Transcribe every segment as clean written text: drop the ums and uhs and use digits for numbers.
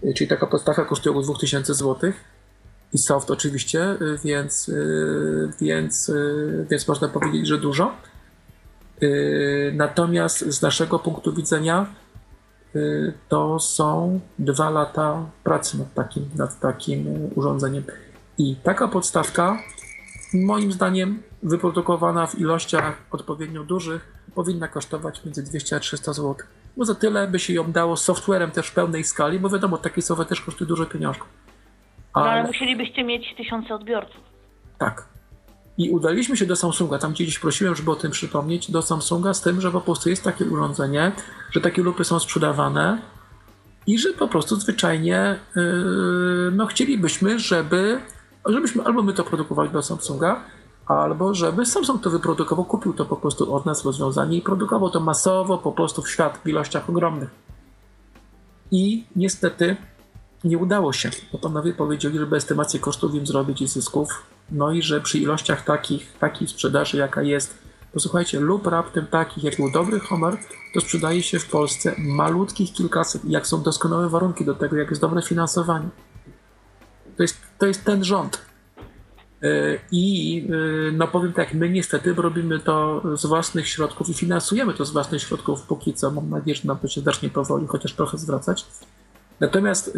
czyli taka podstawka kosztuje około 2000 zł i soft oczywiście, więc można powiedzieć, że dużo. Natomiast z naszego punktu widzenia to są 2 lata pracy nad takim urządzeniem. I taka podstawka, moim zdaniem, wyprodukowana w ilościach odpowiednio dużych, powinna kosztować między 200 a 300 zł. Bo za tyle by się ją dało softwarem też w pełnej skali, bo wiadomo, taki software też kosztuje dużo pieniążków. Ale musielibyście mieć 1000 odbiorców. Tak. I udaliśmy się do Samsunga, tam gdzieś prosiłem, żeby o tym przypomnieć, do Samsunga z tym, że po prostu jest takie urządzenie, że takie lupy są sprzedawane i że po prostu zwyczajnie chcielibyśmy, żebyśmy albo my to produkowali do Samsunga, albo żeby Samsung to wyprodukował, kupił to po prostu od nas rozwiązanie i produkował to masowo po prostu w świat w ilościach ogromnych. I niestety nie udało się, bo panowie powiedzieli, żeby estymację kosztów im zrobić i zysków, no i że przy ilościach takiej sprzedaży, jaka jest, posłuchajcie, lub raptem takich, jak był dobry Honor, to sprzedaje się w Polsce malutkich kilkaset, jak są doskonałe warunki do tego, jak jest dobre finansowanie. To jest ten rząd. I powiem tak, my niestety robimy to z własnych środków i finansujemy to z własnych środków póki co. Mam nadzieję, że nam to się zacznie powoli chociaż trochę zwracać. Natomiast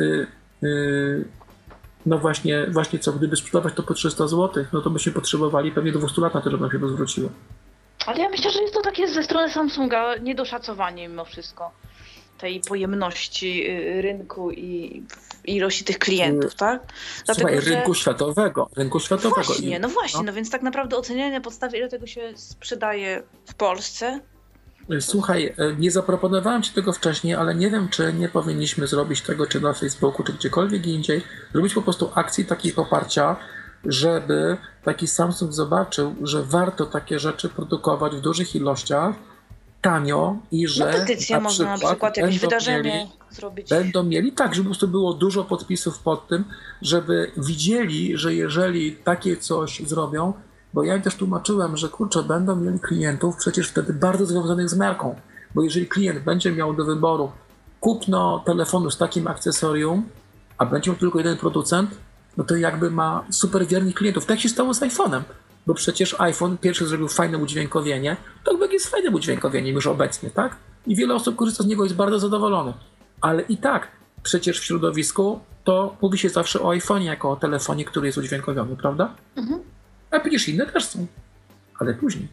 właśnie co, gdyby sprzedawać to po 300 zł, no to byśmy potrzebowali pewnie 200 lat na to, żeby nam się to zwróciło. Ale ja myślę, że jest to takie ze strony Samsunga niedoszacowanie mimo wszystko tej pojemności rynku i ilości tych klientów, tak? Słuchaj, Dlatego, rynku światowego. Właśnie, no więc tak naprawdę ocenianie na podstawie, ile tego się sprzedaje w Polsce. Słuchaj, nie zaproponowałem ci tego wcześniej, ale nie wiem, czy nie powinniśmy zrobić tego, czy na Facebooku, czy gdziekolwiek indziej, zrobić po prostu akcji takiej poparcia, żeby taki Samsung zobaczył, że warto takie rzeczy produkować w dużych ilościach, tanio i że petycję można na przykład jakieś wydarzenie zrobić. Będą mieli, tak, żeby po prostu było dużo podpisów pod tym, żeby widzieli, że jeżeli takie coś zrobią, bo ja im też tłumaczyłem, że kurczę, będą mieli klientów przecież wtedy bardzo związanych z marką, bo jeżeli klient będzie miał do wyboru kupno telefonu z takim akcesorium, a będzie miał tylko jeden producent, no to jakby ma super wiernych klientów. Tak się stało z iPhone'em, bo przecież iPhone pierwszy zrobił fajne udźwiękowienie, TalkBack jest fajnym udźwiękowieniem już obecnie, tak? I wiele osób korzysta z niego, jest bardzo zadowolonych. Ale i tak, przecież w środowisku to mówi się zawsze o iPhone'ie jako o telefonie, który jest udźwiękowiony, prawda? Mhm. A przecież inne też są, ale później.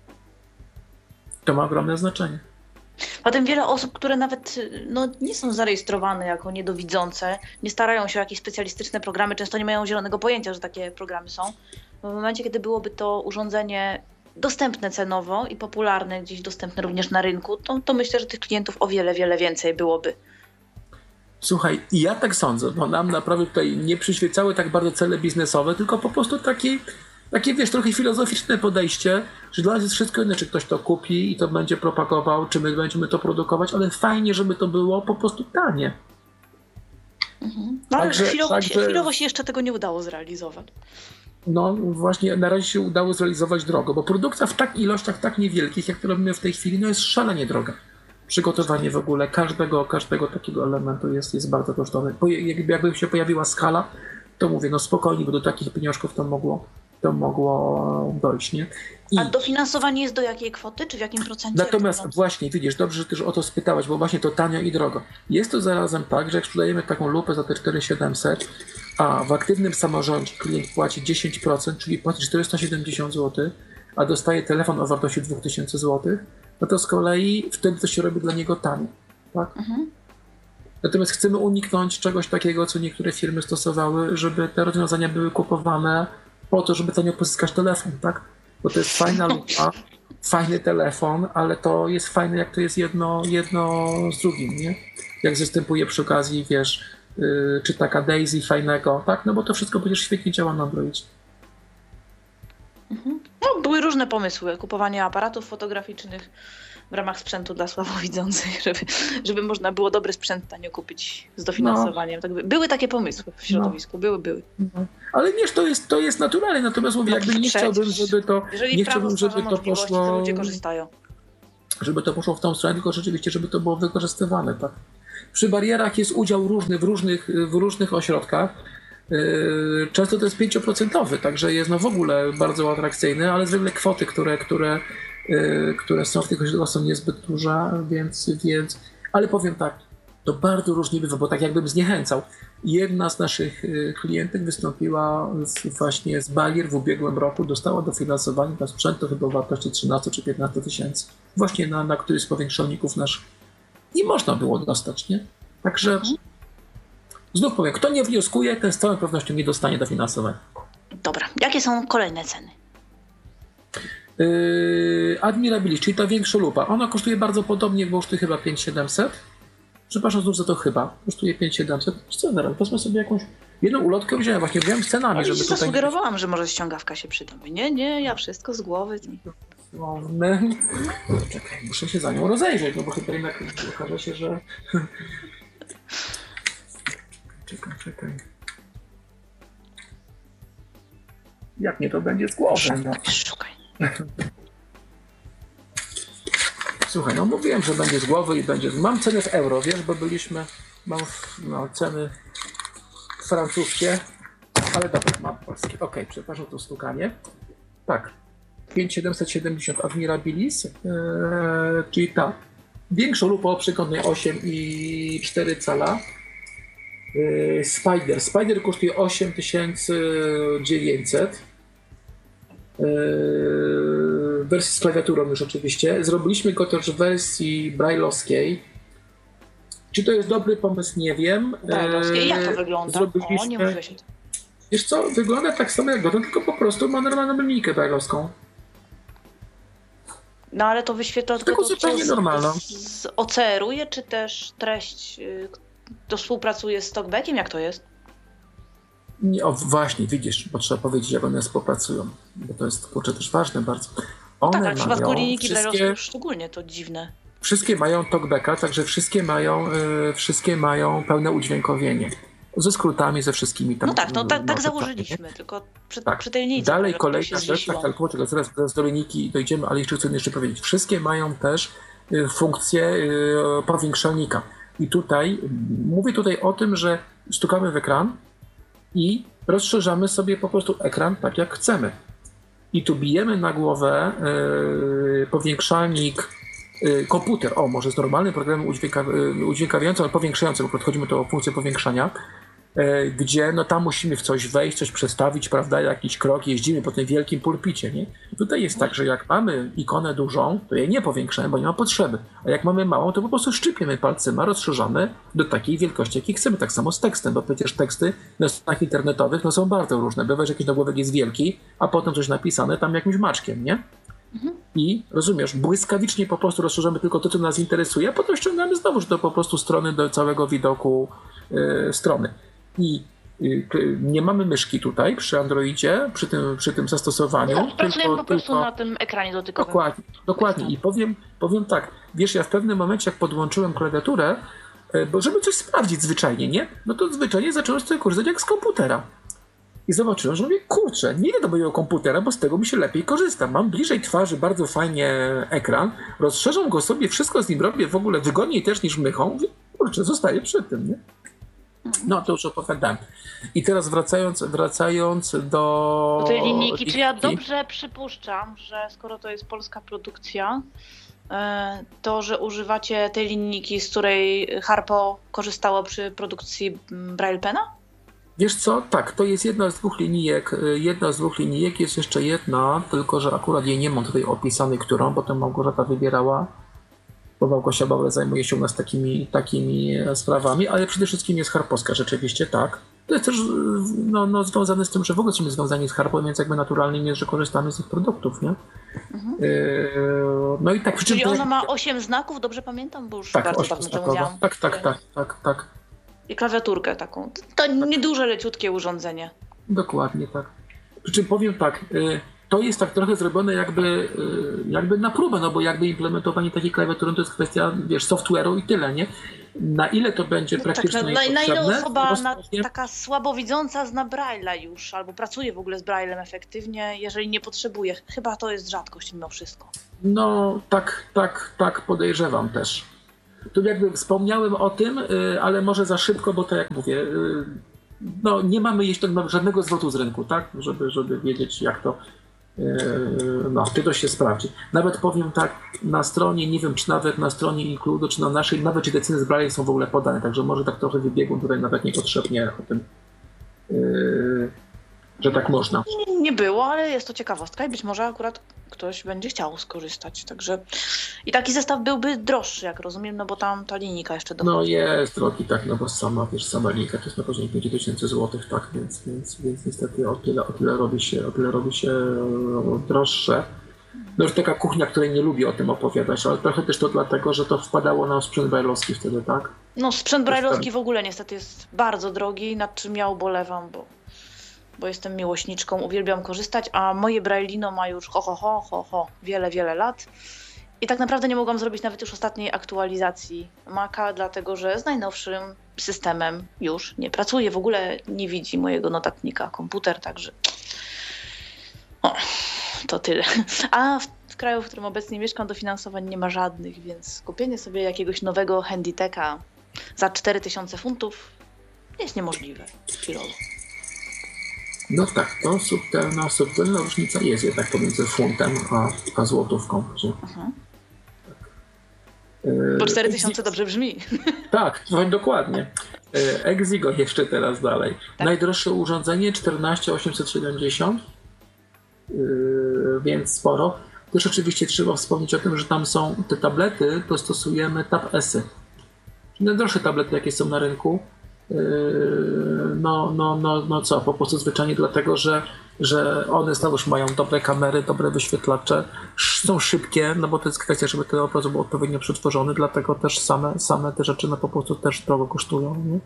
To ma ogromne znaczenie. Potem wiele osób, które nawet nie są zarejestrowane jako niedowidzące, nie starają się o jakieś specjalistyczne programy, często nie mają zielonego pojęcia, że takie programy są. W momencie, kiedy byłoby to urządzenie dostępne cenowo i popularne, gdzieś dostępne również na rynku, to myślę, że tych klientów o wiele, wiele więcej byłoby. Słuchaj, i ja tak sądzę, bo nam naprawdę tutaj nie przyświecały tak bardzo cele biznesowe, tylko po prostu takie, wiesz, trochę filozoficzne podejście, że dla nas jest wszystko inne, czy ktoś to kupi i to będzie propagował, czy my będziemy to produkować, ale fajnie, żeby to było po prostu tanie. Mhm. No ale chwilowo się jeszcze tego nie udało zrealizować. No właśnie, na razie się udało zrealizować drogo, bo produkcja w tak ilościach tak niewielkich, jak to robimy w tej chwili, no jest szalenie droga. Przygotowanie w ogóle każdego takiego elementu jest bardzo kosztowne. Jakby się pojawiła skala, to mówię, no spokojnie, bo do takich pieniążków to mogło dojść, nie? A dofinansowanie jest do jakiej kwoty, czy w jakim procencie? Natomiast właśnie, widzisz, dobrze, że też o to spytałaś, bo właśnie to tanio i drogo. Jest to zarazem tak, że jak sprzedajemy taką lupę za te 4700, a w aktywnym samorządzie klient płaci 10%, czyli płaci 470 zł, a dostaje telefon o wartości 2000 zł, no to z kolei wtedy to się robi dla niego tanio, tak? Mhm. Natomiast chcemy uniknąć czegoś takiego, co niektóre firmy stosowały, żeby te rozwiązania były kupowane po to, żeby tanio pozyskać telefon, tak? Bo to jest fajna lupa, fajny telefon, ale to jest fajne, jak to jest jedno z drugim, nie? Jak zastępuje przy okazji, wiesz, czy taka Daisy fajnego, tak? No bo to wszystko przecież świetnie działa na Androidzie. Mhm. No, były różne pomysły, kupowanie aparatów fotograficznych w ramach sprzętu dla słabowidzących, żeby można było dobry sprzęt tanio kupić z dofinansowaniem. No. Tak, były takie pomysły w środowisku, były. No. Ale wiesz, to jest naturalne, natomiast mówię, jakby nie chciałbym, żeby to poszło, to ludzie korzystają. Żeby to poszło w tą stronę, tylko rzeczywiście, żeby to było wykorzystywane, tak? Przy barierach jest udział różny w różnych ośrodkach. Często to jest 5%, także jest no w ogóle bardzo atrakcyjny, ale zwykle kwoty, które są w tych ośrodkach, są niezbyt duże, więc ale powiem tak, to bardzo różnie bywa, bo tak jakbym zniechęcał. Jedna z naszych klientek wystąpiła właśnie z barier w ubiegłym roku, dostała dofinansowanie na sprzęt, to chyba o wartości 13 czy 15 tysięcy. Właśnie na któryś z powiększalników naszych. I można było dostać, nie? Także znów powiem, kto nie wnioskuje, ten z całą pewnością nie dostanie dofinansowania. Dobra, jakie są kolejne ceny? Admirabilis, czyli ta większa lupa. Ona kosztuje bardzo podobnie, bo kosztuje chyba 5700. Przepraszam znów za to chyba. Kosztuje 5700. Co teraz? Wezmę sobie jakąś jedną ulotkę, wziąłem z cenami, Ale żeby ci tutaj... zasugerowałam, że może ściągawka się przyda. Nie, ja wszystko z głowy. Czekaj, muszę się za nią rozejrzeć, no bo chyba jednak okaże się, że... Czekaj. Jak nie to będzie z głowy? No. Szukaj. Słuchaj, no mówiłem, że będzie z głowy i będzie... Mam ceny w euro, wiesz, bo mam ceny francuskie, ale dobra, mam polskie. Okej, przepraszam, to stukanie. Tak, 5770 Admirabilis, czyli ta większą lupę o przekątnej 8,4 cala. Spider kosztuje 8900. Wersji z klawiaturą już oczywiście. Zrobiliśmy go też w wersji braille'owskiej. Czy to jest dobry pomysł? Nie wiem. Braille'owskiej? Jak to wygląda? O, nie mówię się. Wiesz co, wygląda tak samo jak dotąd, tylko po prostu ma normalną linijkę braille'owską. No ale to wyświetla tylko zupełnie normalną. OCR-uje, czy też treść to współpracuje z TalkBackiem? Jak to jest? Nie, właśnie, widzisz, bo trzeba powiedzieć, jak one współpracują, bo to jest, kurczę, też ważne bardzo. One tak, ale w przypadku linijki wszystkie, szczególnie to dziwne. Wszystkie mają TalkBacka, także wszystkie mają pełne udźwiękowienie. Ze skrótami, ze wszystkimi tam. No tak założyliśmy, tylko przy tej linijce. Dalej kolejna rzecz, zaraz do linijki dojdziemy, ale chcę jeszcze powiedzieć. Wszystkie mają też funkcję powiększalnika. I mówię o tym, że stukamy w ekran i rozszerzamy sobie po prostu ekran tak jak chcemy. I tu bijemy na głowę powiększalnik, komputer, może z normalnym programem udźwiękawiającym, ale powiększającym, bo chodzi mi o funkcję powiększania, gdzie no tam musimy w coś wejść, coś przestawić, prawda, jakiś krok, jeździmy po tym wielkim pulpicie, nie? Tutaj jest tak, że jak mamy ikonę dużą, to jej nie powiększamy, bo nie ma potrzeby, a jak mamy małą, to po prostu szczypiemy palcema, rozszerzamy do takiej wielkości, jakiej chcemy. Tak samo z tekstem, bo przecież teksty na stronach internetowych są bardzo różne. Bywa, że jakiś nagłówek jest wielki, a potem coś napisane tam jakimś maczkiem, nie? I rozumiesz, błyskawicznie po prostu rozszerzamy tylko to, co nas interesuje, a potem ściągamy znowuż do po prostu strony, do całego widoku strony. I nie mamy myszki tutaj przy Androidzie, przy tym zastosowaniu. No, pracujemy po prostu na tym ekranie dotykowym. Dokładnie. I powiem tak, wiesz, ja w pewnym momencie, jak podłączyłem klawiaturę, bo żeby coś sprawdzić zwyczajnie, nie? No to zwyczajnie zacząłem z tego korzystać jak z komputera. I zobaczyłem, że mówię, kurczę, nie idę do mojego komputera, bo z tego mi się lepiej korzysta. Mam bliżej twarzy bardzo fajnie ekran, rozszerzam go sobie, wszystko z nim robię w ogóle wygodniej też niż mychą. Mówię, kurczę, zostaję przy tym, nie? No to już opowiadałem. I teraz wracając do tej linijki, czy ja dobrze przypuszczam, że skoro to jest polska produkcja, to, że używacie tej linijki, z której Harpo korzystało przy produkcji Braille Pena? Wiesz co? Tak, to jest jedna z dwóch linijek. Jest jeszcze jedna, tylko że akurat jej nie mam tutaj opisanej, którą, bo to Małgorzata wybierała. Bo Małgosia Bauer zajmuje się u nas takimi sprawami, ale przede wszystkim jest harpowska, rzeczywiście tak. To jest też związane z tym, że w ogóle jesteśmy związani z Harpo, więc jakby naturalnym jest, że korzystamy z ich produktów, nie? No i tak. Czyli ona ma 8 znaków, dobrze pamiętam? Bo już bardzo dawno to mówiłam. Tak. I klawiaturkę taką. To nieduże, leciutkie urządzenie. Dokładnie tak. Przy czym powiem tak, to jest tak trochę zrobione jakby na próbę, no bo jakby implementowanie takiej klawiatury to jest kwestia, wiesz, software'u i tyle, nie? Na ile to będzie praktyczne i potrzebne? Na ile osoba taka słabowidząca zna Braille'a już, albo pracuje w ogóle z Braille'em efektywnie, jeżeli nie potrzebuje. Chyba to jest rzadkość mimo wszystko. No tak podejrzewam też. Tu jakby wspomniałem o tym, ale może za szybko, bo to jak mówię, no nie mamy jeszcze żadnego zwrotu z rynku, tak? Żeby wiedzieć jak to, no czy to się sprawdzi. Nawet powiem tak, na stronie, nie wiem czy nawet na stronie Includo, czy na naszej, nawet czy te ceny z Braille są w ogóle podane, także może tak trochę wybiegłem tutaj nawet niepotrzebnie o tym, że tak można. Nie było, ale jest to ciekawostka i być może akurat ktoś będzie chciał skorzystać. Także i taki zestaw byłby droższy, jak rozumiem, no bo tam ta linijka jeszcze dochodzi. No jest drogi, tak, no bo sama linka to jest na poziomie 5000 zł, tak, więc niestety o tyle robi się droższe. No już taka kuchnia, której nie lubię o tym opowiadać, ale trochę też to dlatego, że to wpadało na sprzęt brajlowski wtedy, tak? No sprzęt brajlowski w ogóle niestety jest bardzo drogi, nad czym ja ubolewam, bo jestem miłośniczką, uwielbiam korzystać, a moje Braille'ino ma już wiele lat. I tak naprawdę nie mogłam zrobić nawet już ostatniej aktualizacji Maca, dlatego że z najnowszym systemem już nie pracuje. W ogóle nie widzi mojego notatnika komputer, także to tyle. A w kraju, w którym obecnie mieszkam, dofinansowań nie ma żadnych, więc kupienie sobie jakiegoś nowego Handyteka za 4000 funtów jest niemożliwe chwilowo. No tak, to subtelna różnica jest jednak pomiędzy funtem a złotówką. Bo 4000 dobrze brzmi. Tak, no, dokładnie. Exigo jeszcze teraz dalej. Tak. Najdroższe urządzenie 14870, więc sporo. Też oczywiście trzeba wspomnieć o tym, że tam są te tablety, to stosujemy Tab S-y. Najdroższe tablety, jakie są na rynku. No co, po prostu zwyczajnie dlatego, że one znowuż mają dobre kamery, dobre wyświetlacze, są szybkie, no bo to jest kwestia, żeby ten obraz był odpowiednio przetworzony, dlatego też same te rzeczy no po prostu też drogo kosztują. Nie?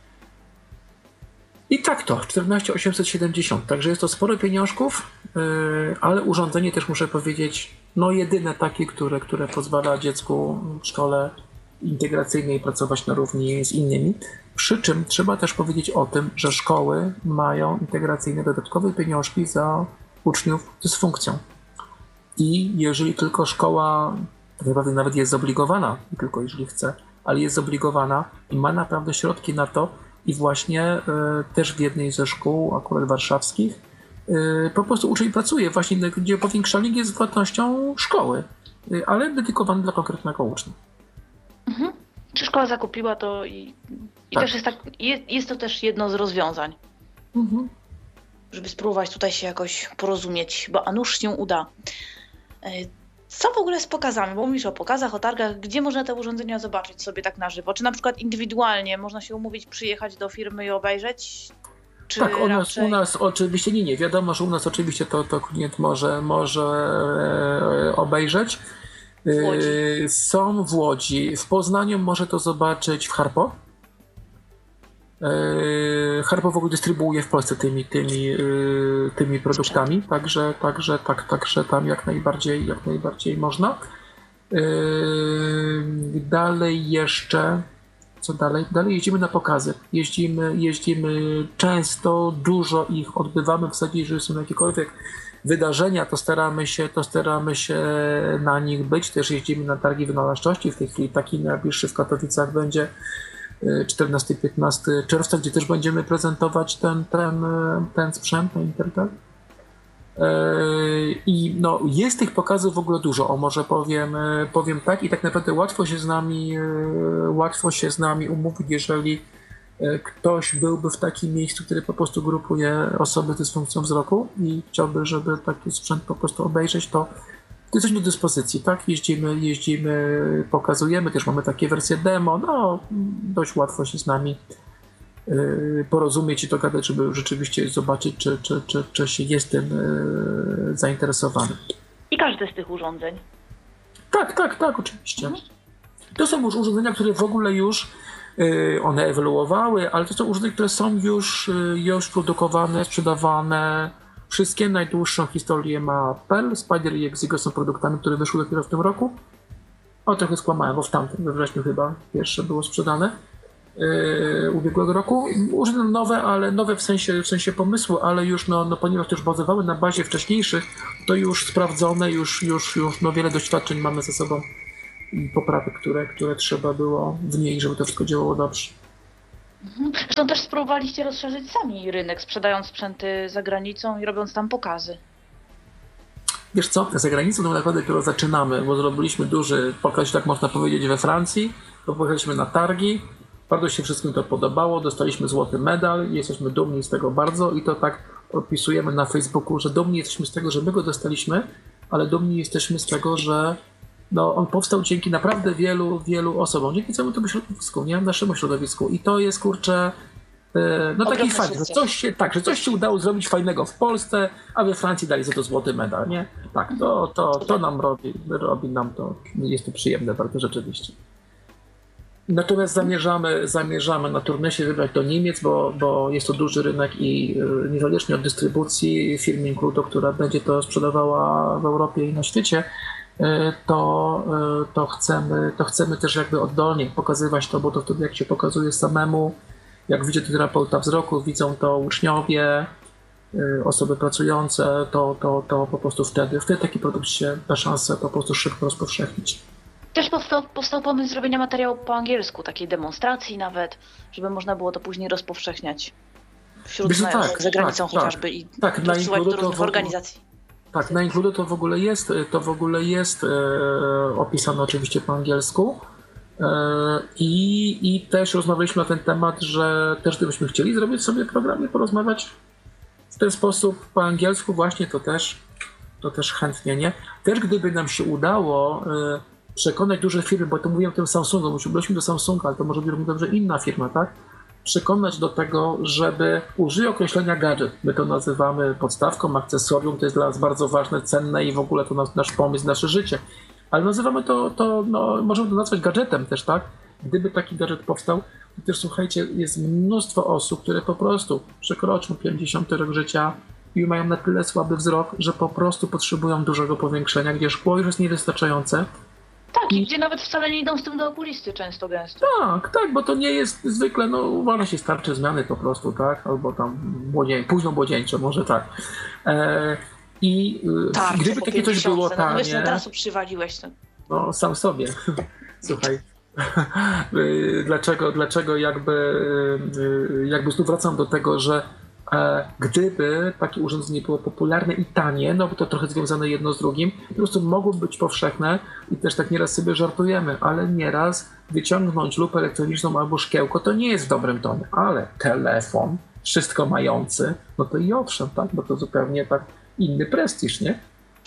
I tak to, 14870, także jest to sporo pieniążków, ale urządzenie też muszę powiedzieć, no jedyne takie, które pozwala dziecku w szkole integracyjnej pracować na równi z innymi. Przy czym trzeba też powiedzieć o tym, że szkoły mają integracyjne dodatkowe pieniążki za uczniów z funkcją. I jeżeli tylko szkoła tak naprawdę nawet jest zobligowana, nie tylko jeżeli chce, ale jest zobligowana i ma naprawdę środki na to i właśnie też w jednej ze szkół, akurat warszawskich, po prostu uczeń pracuje właśnie, gdzie powiększalnik jest płatnością szkoły, ale dedykowany dla konkretnego ucznia. Mhm. Czy szkoła zakupiła to i tak. Też jest tak, jest to też jedno z rozwiązań, żeby spróbować tutaj się jakoś porozumieć, bo a nuż się uda. Co w ogóle z pokazami? Bo mówisz o pokazach, o targach, gdzie można te urządzenia zobaczyć sobie tak na żywo? Czy na przykład indywidualnie można się umówić, przyjechać do firmy i obejrzeć? Czy tak, u nas oczywiście nie. Wiadomo, że u nas oczywiście to klient może obejrzeć. Są w Łodzi. W Poznaniu może to zobaczyć w Harpo. Harpo w ogóle dystrybuuje w Polsce tymi produktami, także tam jak najbardziej można. Dalej jeszcze, co dalej? Dalej jeździmy na pokazy. Jeździmy często, dużo ich odbywamy. W zasadzie, jeżeli są jakiekolwiek wydarzenia, to staramy się na nich być. Też jeździmy na targi wynalazczości. W tej chwili taki najbliższy w Katowicach będzie 14-15 czerwca, gdzie też będziemy prezentować ten sprzęt, ten Intertel. I no, jest tych pokazów w ogóle dużo, może powiem tak, i tak naprawdę łatwo się z nami umówić, jeżeli ktoś byłby w takim miejscu, który po prostu grupuje osoby z dysfunkcją wzroku i chciałby, żeby taki sprzęt po prostu obejrzeć, to jesteśmy do dyspozycji, tak? Jeździmy, pokazujemy, też mamy takie wersje demo, no dość łatwo się z nami porozumieć i dogadać, żeby rzeczywiście zobaczyć, czy się jest tym zainteresowany. I każde z tych urządzeń? Tak, oczywiście. To są już urządzenia, które w ogóle już one ewoluowały, ale to są urządzenia, które są już produkowane, sprzedawane. Wszystkie najdłuższą historię ma Pearl, Spider i Exigo są produktami, które wyszły dopiero w tym roku. O, trochę skłamałem, bo w tamtym, we wrześniu chyba pierwsze było sprzedane ubiegłego roku. Urządzenia nowe, ale nowe w sensie pomysłu, ale już ponieważ też bazowały na bazie wcześniejszych, to już sprawdzone, już wiele doświadczeń mamy ze sobą i poprawek, które trzeba było w niej, żeby to wszystko działało dobrze. Zresztą też spróbowaliście rozszerzyć sami rynek, sprzedając sprzęty za granicą i robiąc tam pokazy. Wiesz co, za granicą to naprawdę dopiero zaczynamy, bo zrobiliśmy duży pokaz, tak można powiedzieć, we Francji, to pojechaliśmy na targi, bardzo się wszystkim to podobało, dostaliśmy złoty medal, jesteśmy dumni z tego bardzo i to tak opisujemy na Facebooku, że dumni jesteśmy z tego, że my go dostaliśmy, ale dumni jesteśmy z tego, że no, on powstał dzięki naprawdę wielu osobom, dzięki całemu środowisku, nie? Naszemu środowisku i to jest, kurczę, no taki fakt, że coś się udało zrobić fajnego w Polsce, a we Francji dali za to złoty medal, nie? Tak, to nam robi nam to, jest to przyjemne bardzo rzeczywiście. Natomiast zamierzamy na turnesie wybrać do Niemiec, bo jest to duży rynek i niezależnie od dystrybucji firmy Includo, która będzie to sprzedawała w Europie i na świecie, to chcemy też jakby oddolnie pokazywać to, bo to wtedy jak się pokazuje samemu, jak widzi to terapeuta wzroku, widzą to uczniowie, osoby pracujące, to po prostu wtedy taki produkt się da szansę po prostu szybko rozpowszechnić. Też powstał pomysł zrobienia materiału po angielsku, takiej demonstracji nawet, żeby można było to później rozpowszechniać wśród znajomych za granicą chociażby i przesyłać do różnych organizacji. Tak, na Includo to w ogóle jest opisane oczywiście po angielsku. I też rozmawialiśmy na ten temat, że też gdybyśmy chcieli zrobić sobie program i porozmawiać w ten sposób po angielsku właśnie, to też chętnie, nie? Też gdyby nam się udało przekonać duże firmy, bo to mówiłem o tym Samsungu, byliśmy do Samsunga, ale to może być dobrze inna firma, tak? Przekonać do tego, żeby użyć określenia gadżet. My to nazywamy podstawką, akcesorium, to jest dla nas bardzo ważne, cenne i w ogóle to nasz pomysł, nasze życie. Ale nazywamy no, możemy to nazwać gadżetem też, tak? Gdyby taki gadżet powstał, to też słuchajcie, jest mnóstwo osób, które po prostu przekroczą 50 rok życia i mają na tyle słaby wzrok, że po prostu potrzebują dużego powiększenia, gdzie szkło już jest niewystarczające. Tak, i gdzie nawet wcale nie idą z tym do okulisty często, gęsto. Tak, bo to nie jest zwykle, no uważa się starcze zmiany po prostu, tak? Albo tam późno młodzieńcze, może tak. Gdyby takie coś było tanie... No wiesz, na teraz przywaliłeś to. No, sam sobie. Słuchaj. Dlaczego jakby znów wracam do tego, że gdyby takie urządzenie było popularne i tanie, no bo to trochę związane jedno z drugim, po prostu mogłoby być powszechne i też tak nieraz sobie żartujemy, ale nieraz wyciągnąć lupę elektroniczną albo szkiełko to nie jest w dobrym tonie, ale telefon, wszystko mający, no to i owszem, tak, bo to zupełnie tak inny prestiż, nie?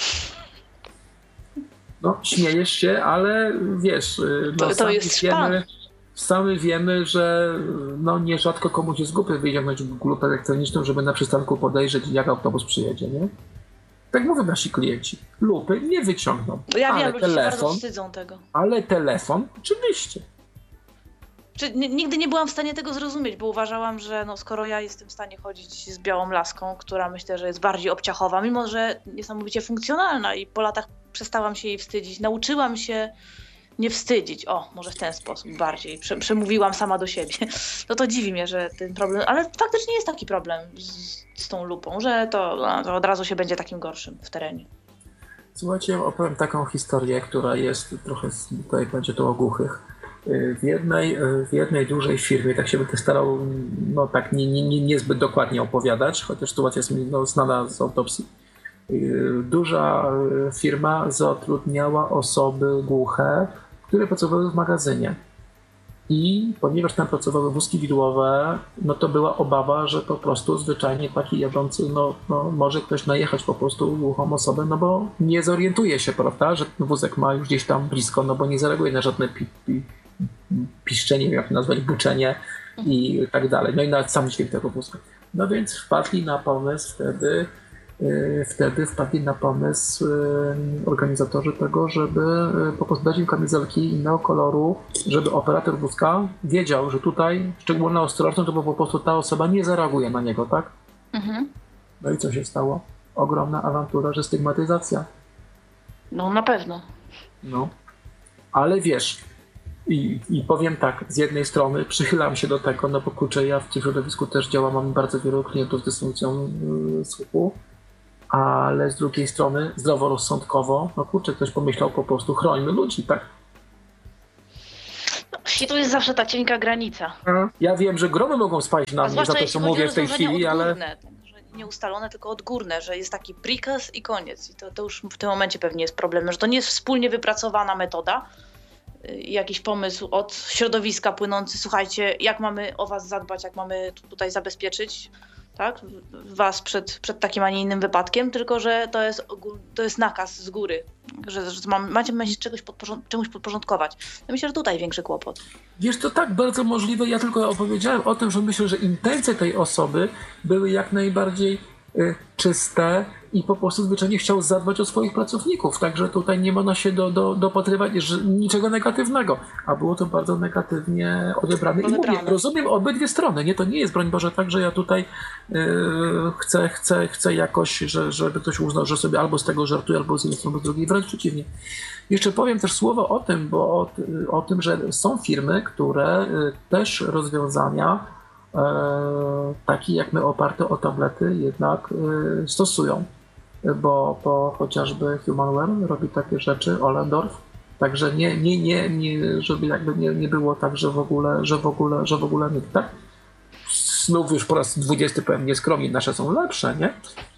No, śmiejesz się, ale wiesz, no, to jest sami wiemy, że no, nierzadko komuś jest głupio wyciągnąć lupę elektroniczną, żeby na przystanku podejrzeć, jak autobus przyjedzie, nie? Tak mówią nasi klienci. Lupy nie wyciągną. Ja wiem, ludzie się bardzo wstydzą tego. Ale telefon oczywiście. Nigdy nie byłam w stanie tego zrozumieć, bo uważałam, że no, skoro ja jestem w stanie chodzić z białą laską, która myślę, że jest bardziej obciachowa, mimo że niesamowicie funkcjonalna i po latach przestałam się jej wstydzić. Nauczyłam się nie wstydzić. O, może w ten sposób bardziej. Przemówiłam sama do siebie. No to dziwi mnie, że ten problem... Ale faktycznie jest taki problem z tą lupą, że to od razu się będzie takim gorszym w terenie. Słuchajcie, ja opowiem taką historię, która jest trochę... Tutaj będzie to o głuchych. W jednej dużej firmie, tak się będę starał, no tak niezbyt dokładnie opowiadać, chociaż sytuacja jest mi znana z autopsji. Duża firma zatrudniała osoby głuche, które pracowały w magazynie. I ponieważ tam pracowały wózki widłowe, no to była obawa, że po prostu zwyczajnie taki jadący, no może ktoś najechać po prostu głuchą osobę, no bo nie zorientuje się, prawda, że ten wózek ma już gdzieś tam blisko, no bo nie zareaguje na żadne piszczenie, jak to nazwać, buczenie i tak dalej. No i nawet sam dźwięk tego wózka. No więc wpadli na pomysł organizatorzy tego, żeby po prostu dać im kamizelki innego koloru, żeby operator wózka wiedział, że tutaj szczególna ostrożność, to bo po prostu ta osoba nie zareaguje na niego, tak? Mhm. No i co się stało? Ogromna awantura, że stygmatyzacja. No na pewno. No, ale wiesz, i powiem tak, z jednej strony przychylam się do tego, no bo kurczę, ja w tym środowisku też działam, mam bardzo wielu klientów z dysfunkcją słuchu, ale z drugiej strony zdroworozsądkowo, no kurczę, ktoś pomyślał po prostu chrońmy ludzi, tak? I tu jest zawsze ta cienka granica. Ja wiem, że gromy mogą spaść na A mnie zwłaszcza za to, jeśli co chodzi o mówię w tej rozwiązania chwili, ale... odgórne, że nie ustalone, tylko odgórne, że jest taki prikaz i koniec. I to już w tym momencie pewnie jest problem, że to nie jest wspólnie wypracowana metoda, jakiś pomysł od środowiska płynący, słuchajcie, jak mamy o was zadbać, jak mamy tutaj zabezpieczyć, tak, was przed takim, a nie innym wypadkiem, tylko że to jest nakaz z góry, że macie czemuś podporządkować. Ja myślę, że tutaj większy kłopot. Wiesz, to tak bardzo możliwe. Ja tylko opowiedziałem o tym, że myślę, że intencje tej osoby były jak najbardziej czyste i po prostu zwyczajnie chciał zadbać o swoich pracowników. Także tutaj nie można się dopatrywać niczego negatywnego. A było to bardzo negatywnie odebrane. I mówię, rozumiem obydwie strony. Nie, to nie jest, broń Boże, tak, że ja tutaj chcę jakoś, żeby ktoś uznał, że sobie albo z tego żartuje, albo z jednej strony, albo z drugiej. Wręcz przeciwnie. Jeszcze powiem też słowo o tym, o tym, że są firmy, które też rozwiązania takie jak my, oparte o tablety, jednak stosują, bo chociażby Humanware robi takie rzeczy, Ollendorf, także nie, żeby jakby nie było tak, że w ogóle nikt, tak? Znów już po raz 20 powiem nieskromnie, nasze są lepsze, nie?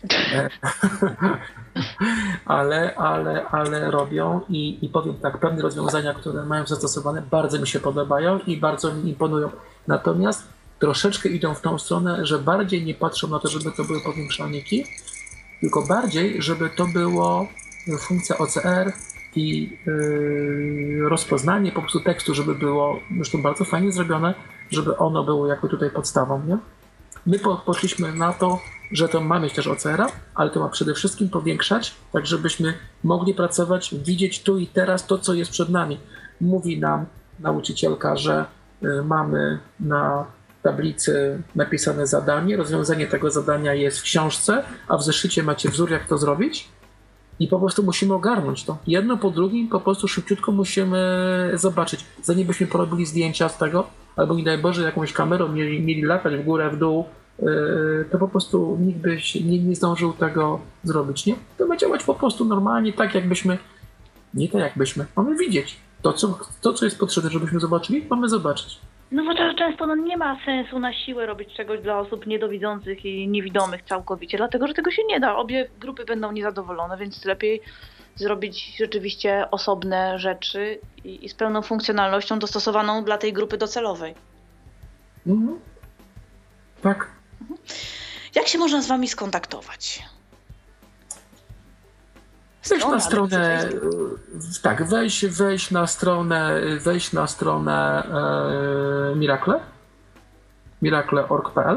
ale robią i powiem tak, pewne rozwiązania, które mają zastosowane, bardzo mi się podobają i bardzo mi imponują. Natomiast troszeczkę idą w tą stronę, że bardziej nie patrzą na to, żeby to były powiększalniki, tylko bardziej, żeby to było funkcja OCR i rozpoznanie po prostu tekstu, żeby było zresztą bardzo fajnie zrobione, żeby ono było jakby tutaj podstawą, nie? My poszliśmy na to, że to ma mieć też OCR-a, ale to ma przede wszystkim powiększać, tak żebyśmy mogli pracować, widzieć tu i teraz to, co jest przed nami. Mówi nam nauczycielka, że mamy na tablicy napisane zadanie, rozwiązanie tego zadania jest w książce, a w zeszycie macie wzór, jak to zrobić i po prostu musimy ogarnąć to. Jedno po drugim po prostu szybciutko musimy zobaczyć. Zanim byśmy porobili zdjęcia z tego, albo nie daj Boże jakąś kamerą mieli latać w górę, w dół, to po prostu nikt by nie zdążył tego zrobić, nie? To ma działać po prostu normalnie, tak jakbyśmy, nie tak jakbyśmy, mamy widzieć. To, co jest potrzebne, żebyśmy zobaczyli, mamy zobaczyć. No bo często nie ma sensu na siłę robić czegoś dla osób niedowidzących i niewidomych całkowicie, dlatego że tego się nie da. Obie grupy będą niezadowolone, więc lepiej zrobić rzeczywiście osobne rzeczy i z pełną funkcjonalnością dostosowaną dla tej grupy docelowej. Mhm. Tak. Jak się można z wami skontaktować? Wejść na stronę, tak, wejść na stronę Miracle, miracle.org.pl.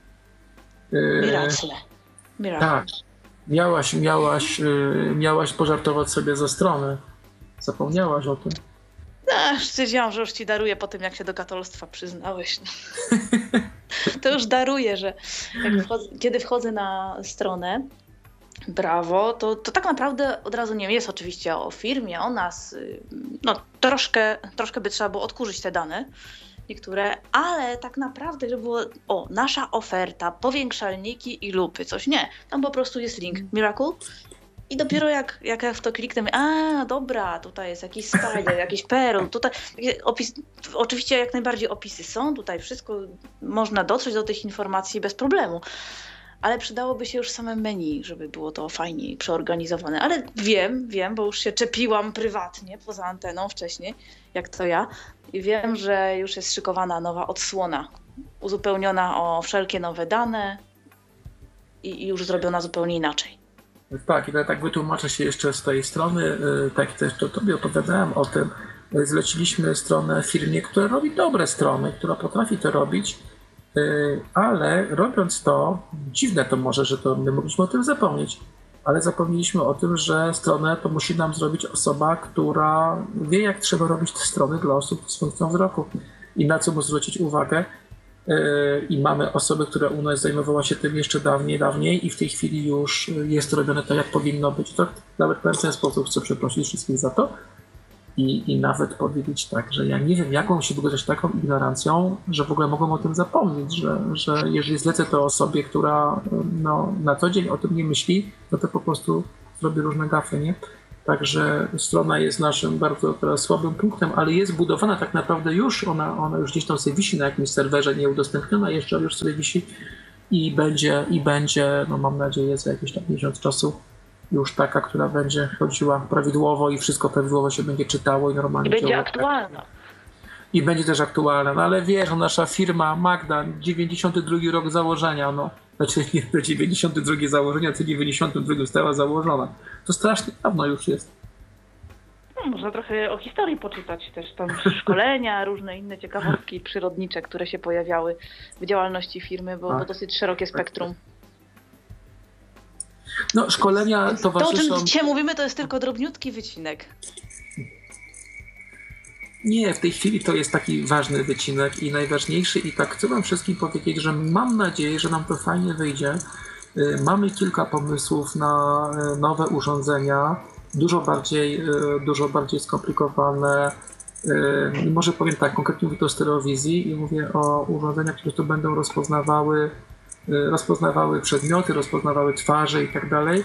Miracle. Tak, miałaś pożartować sobie ze strony. Zapomniałaś o tym. Stwierdziłam, że już ci daruję po tym, jak się do katolstwa przyznałeś. To już daruję, że kiedy wchodzę na stronę Brawo, to tak naprawdę od razu nie wiem, jest oczywiście o firmie, o nas, no troszkę by trzeba było odkurzyć te dane, niektóre, ale tak naprawdę, żeby było, nasza oferta, powiększalniki i lupy, coś nie, tam po prostu jest link Miracle i dopiero jak w to kliknę, dobra, tutaj jest jakiś spider, jakiś perl, tutaj opis, oczywiście jak najbardziej opisy są, tutaj wszystko można dotrzeć do tych informacji bez problemu. Ale przydałoby się już same menu, żeby było to fajniej przeorganizowane. Ale wiem, bo już się czepiłam prywatnie, poza anteną wcześniej, jak to ja. I wiem, że już jest szykowana nowa odsłona, uzupełniona o wszelkie nowe dane i już zrobiona zupełnie inaczej. Tak, i tak wytłumaczę się jeszcze z tej strony, tak też to tobie opowiadałem o tym. Zleciliśmy stronę firmie, która robi dobre strony, która potrafi to robić, ale robiąc to, dziwne to może, że to my mogliśmy o tym zapomnieć, ale zapomnieliśmy o tym, że stronę to musi nam zrobić osoba, która wie, jak trzeba robić te strony dla osób z funkcją wzroku i na co mu zwrócić uwagę. I mamy osobę, która u nas zajmowała się tym jeszcze dawniej i w tej chwili już jest robione tak, jak powinno być. To nawet w ten sposób chcę przeprosić wszystkich za to. I nawet powiedzieć tak, że ja nie wiem, jaką się wygodzić taką ignorancją, że w ogóle mogą o tym zapomnieć, że jeżeli zlecę to osobie, która na co dzień o tym nie myśli, no to po prostu zrobi różne gafy, nie? Także strona jest naszym bardzo teraz słabym punktem, ale jest budowana tak naprawdę już, ona już gdzieś tam sobie wisi na jakimś serwerze, nie udostępniona jeszcze, ale już sobie wisi i będzie, no mam nadzieję, za jakiś tam miesiąc czasu już taka, która będzie chodziła prawidłowo i wszystko prawidłowo się będzie czytało i normalnie I będzie działało. aktualna. I będzie też aktualna, no ale wiesz, nasza firma Magda, 92 rok założenia, no, znaczy nie to 92 założenia, to 92 została założona. To strasznie dawno już jest. No, można trochę o historii poczytać też, tam szkolenia, różne inne ciekawostki przyrodnicze, które się pojawiały w działalności firmy, bo dosyć szerokie spektrum. No, szkolenia To, o towarzyszą... czym dzisiaj mówimy, to jest tylko drobniutki wycinek. Nie, w tej chwili to jest taki ważny wycinek i najważniejszy i tak chcę wam wszystkim powiedzieć, że mam nadzieję, że nam to fajnie wyjdzie. Mamy kilka pomysłów na nowe urządzenia, dużo bardziej skomplikowane. Może powiem tak, konkretnie mówię o stereowizji i mówię o urządzeniach, które to będą rozpoznawały przedmioty, rozpoznawały twarze i tak dalej.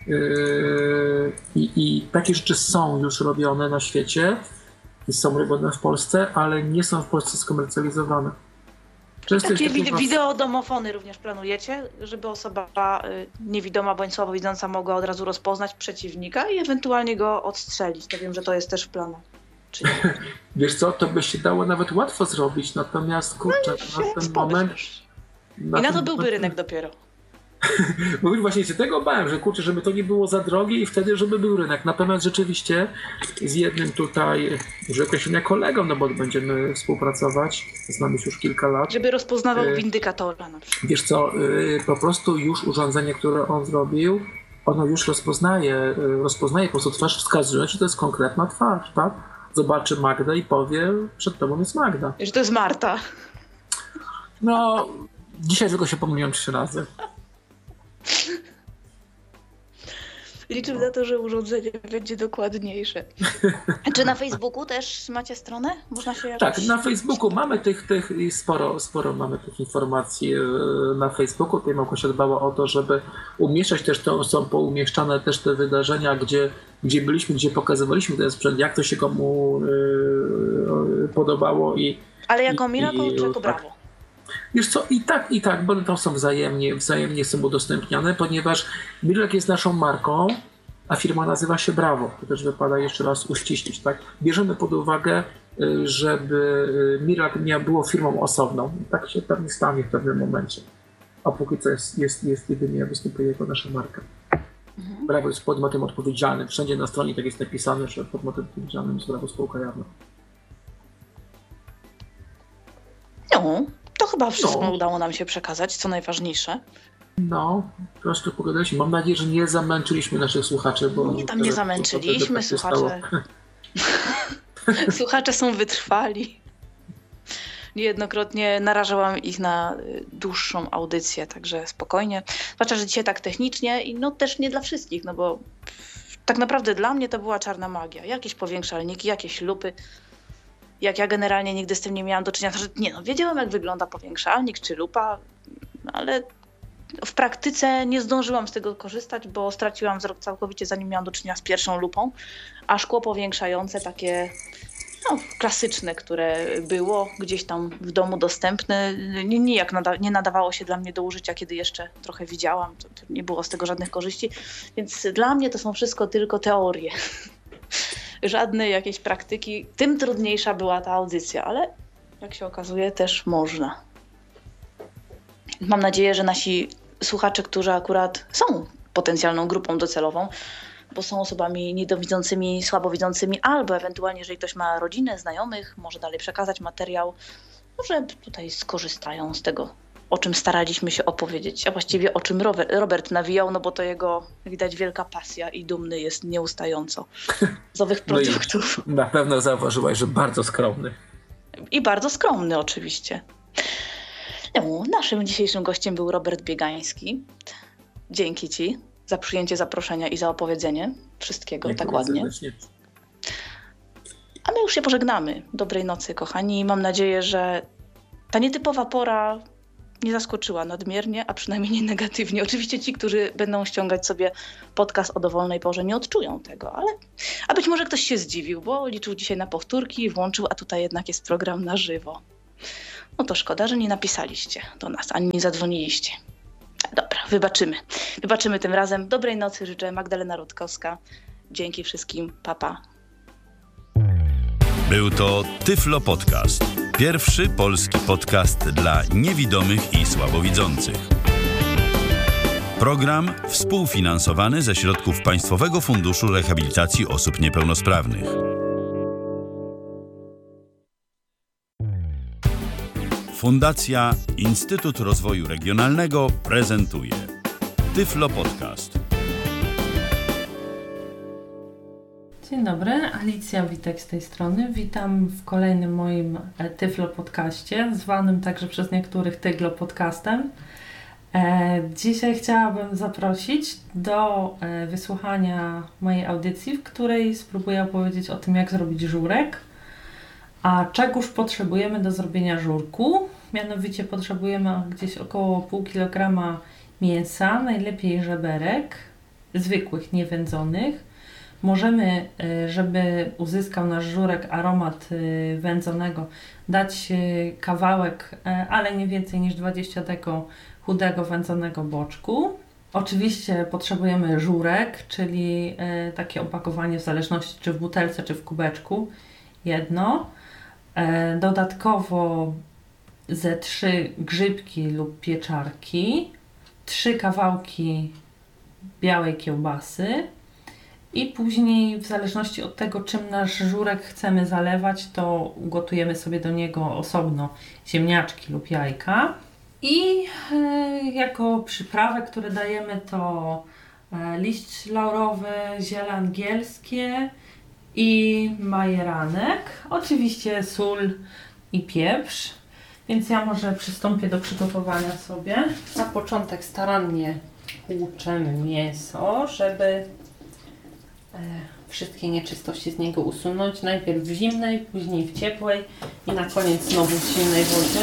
I takie rzeczy są już robione na świecie. I są robione w Polsce, ale nie są w Polsce skomercjalizowane. Takie wideodomofony również planujecie, żeby osoba niewidoma bądź słabowidząca mogła od razu rozpoznać przeciwnika i ewentualnie go odstrzelić. To wiem, że to jest też w planach. Wiesz co, to by się dało nawet łatwo zrobić, natomiast kurczę, na ten moment... I na to byłby rynek dopiero. Bo właśnie się tego bałem, że kurczę, żeby to nie było za drogie i wtedy, żeby był rynek. Natomiast rzeczywiście z jednym tutaj, że określenia kolegą, no bo będziemy współpracować, znamy się już kilka lat. Żeby rozpoznawał windykatora na przykład. Wiesz co, po prostu już urządzenie, które on zrobił, ono już rozpoznaje po prostu twarz, wskazując, że to jest konkretna twarz, tak? Zobaczy Magdę i powie, przed tobą jest Magda. Że to jest Marta. No, dzisiaj tylko się pomyliłem 3 razy. Liczę na to, że urządzenie będzie dokładniejsze. Czy na Facebooku też macie stronę? Można się jakoś... Tak, na Facebooku mamy tych sporo mamy tych informacji na Facebooku. Tutaj Małgosia dbała o to, żeby umieszczać też, są poumieszczane też te wydarzenia, gdzie byliśmy, gdzie pokazywaliśmy ten sprzęt, jak to się komu podobało. Ale jako Miracle czy jako tak. Brawo? Wiesz co, i tak, bo to są wzajemnie są udostępniane, ponieważ Miracle jest naszą marką, a firma nazywa się Brawo. To też wypada jeszcze raz uściślić, tak? Bierzemy pod uwagę, żeby Miracle nie było firmą osobną. Tak się pewnie stanie w pewnym momencie. A póki co jest jedynie występuje jako nasza marka. Brawo jest podmiotem odpowiedzialnym. Wszędzie na stronie tak jest napisane, że podmiotem odpowiedzialnym jest Brawo spółka jawna. No, to chyba wszystko udało nam się przekazać, co najważniejsze. No, troszkę pogadaliśmy. Mam nadzieję, że nie zamęczyliśmy naszych słuchaczy, bo... Nie zamęczyliśmy, słuchacze. Słuchacze są wytrwali. Niejednokrotnie narażałam ich na dłuższą audycję, także spokojnie. Zwłaszcza, że dzisiaj tak technicznie i no też nie dla wszystkich, no bo tak naprawdę dla mnie to była czarna magia. Jakieś powiększalniki, jakieś lupy. Jak ja generalnie nigdy z tym nie miałam do czynienia, że wiedziałam jak wygląda powiększalnik czy lupa, ale w praktyce nie zdążyłam z tego korzystać, bo straciłam wzrok całkowicie zanim miałam do czynienia z pierwszą lupą, a szkło powiększające takie klasyczne, które było gdzieś tam w domu dostępne, nijak nie nadawało się dla mnie do użycia, kiedy jeszcze trochę widziałam, to nie było z tego żadnych korzyści, więc dla mnie to są wszystko tylko teorie. Żadne jakieś praktyki, tym trudniejsza była ta audycja, ale jak się okazuje też można. Mam nadzieję, że nasi słuchacze, którzy akurat są potencjalną grupą docelową, bo są osobami niedowidzącymi, słabowidzącymi, albo ewentualnie, jeżeli ktoś ma rodzinę, znajomych, może dalej przekazać materiał, że tutaj skorzystają z tego, o czym staraliśmy się opowiedzieć, a właściwie o czym Robert nawijał, no bo to jego, widać, wielka pasja i dumny jest nieustająco z owych produktów. No na pewno zauważyłaś, że bardzo skromny. I bardzo skromny oczywiście. No, naszym dzisiejszym gościem był Robert Biegański. Dzięki Ci za przyjęcie zaproszenia i za opowiedzenie wszystkiego tak ładnie. Serdecznie. A my już się pożegnamy. Dobrej nocy, kochani. Mam nadzieję, że ta nietypowa pora nie zaskoczyła nadmiernie, a przynajmniej nie negatywnie. Oczywiście ci, którzy będą ściągać sobie podcast o dowolnej porze, nie odczują tego, ale a być może ktoś się zdziwił, bo liczył dzisiaj na powtórki i włączył, a tutaj jednak jest program na żywo. No to szkoda, że nie napisaliście do nas, ani nie zadzwoniliście. Dobra, wybaczymy. Wybaczymy tym razem. Dobrej nocy życzę, Magdalena Rutkowska. Dzięki wszystkim, pa. Był to Tyflo Podcast. Pierwszy polski podcast dla niewidomych i słabowidzących. Program współfinansowany ze środków Państwowego Funduszu Rehabilitacji Osób Niepełnosprawnych. Fundacja Instytut Rozwoju Regionalnego prezentuje Tyflo Podcast. Dzień dobry, Alicja Witek z tej strony. Witam w kolejnym moim Tyflo Podcaście, zwanym także przez niektórych Tyglo Podcastem. Dzisiaj chciałabym zaprosić do wysłuchania mojej audycji, w której spróbuję opowiedzieć o tym, jak zrobić żurek, a czegóż potrzebujemy do zrobienia żurku. Mianowicie potrzebujemy gdzieś około pół kilograma mięsa, najlepiej żeberek, zwykłych, niewędzonych. Możemy, żeby uzyskał nasz żurek aromat wędzonego, dać kawałek, ale nie więcej niż 20 deko chudego wędzonego boczku. Oczywiście potrzebujemy żurek, czyli takie opakowanie w zależności czy w butelce, czy w kubeczku, jedno. Dodatkowo ze 3 grzybki lub pieczarki, 3 kawałki białej kiełbasy. I później, w zależności od tego, czym nasz żurek chcemy zalewać, to ugotujemy sobie do niego osobno ziemniaczki lub jajka. I jako przyprawę, które dajemy, to liść laurowy, ziele angielskie i majeranek. Oczywiście sól i pieprz. Więc ja może przystąpię do przygotowania sobie. Na początek starannie tłuczemy mięso, żeby wszystkie nieczystości z niego usunąć. Najpierw w zimnej, później w ciepłej i na koniec znowu w zimnej wodzie.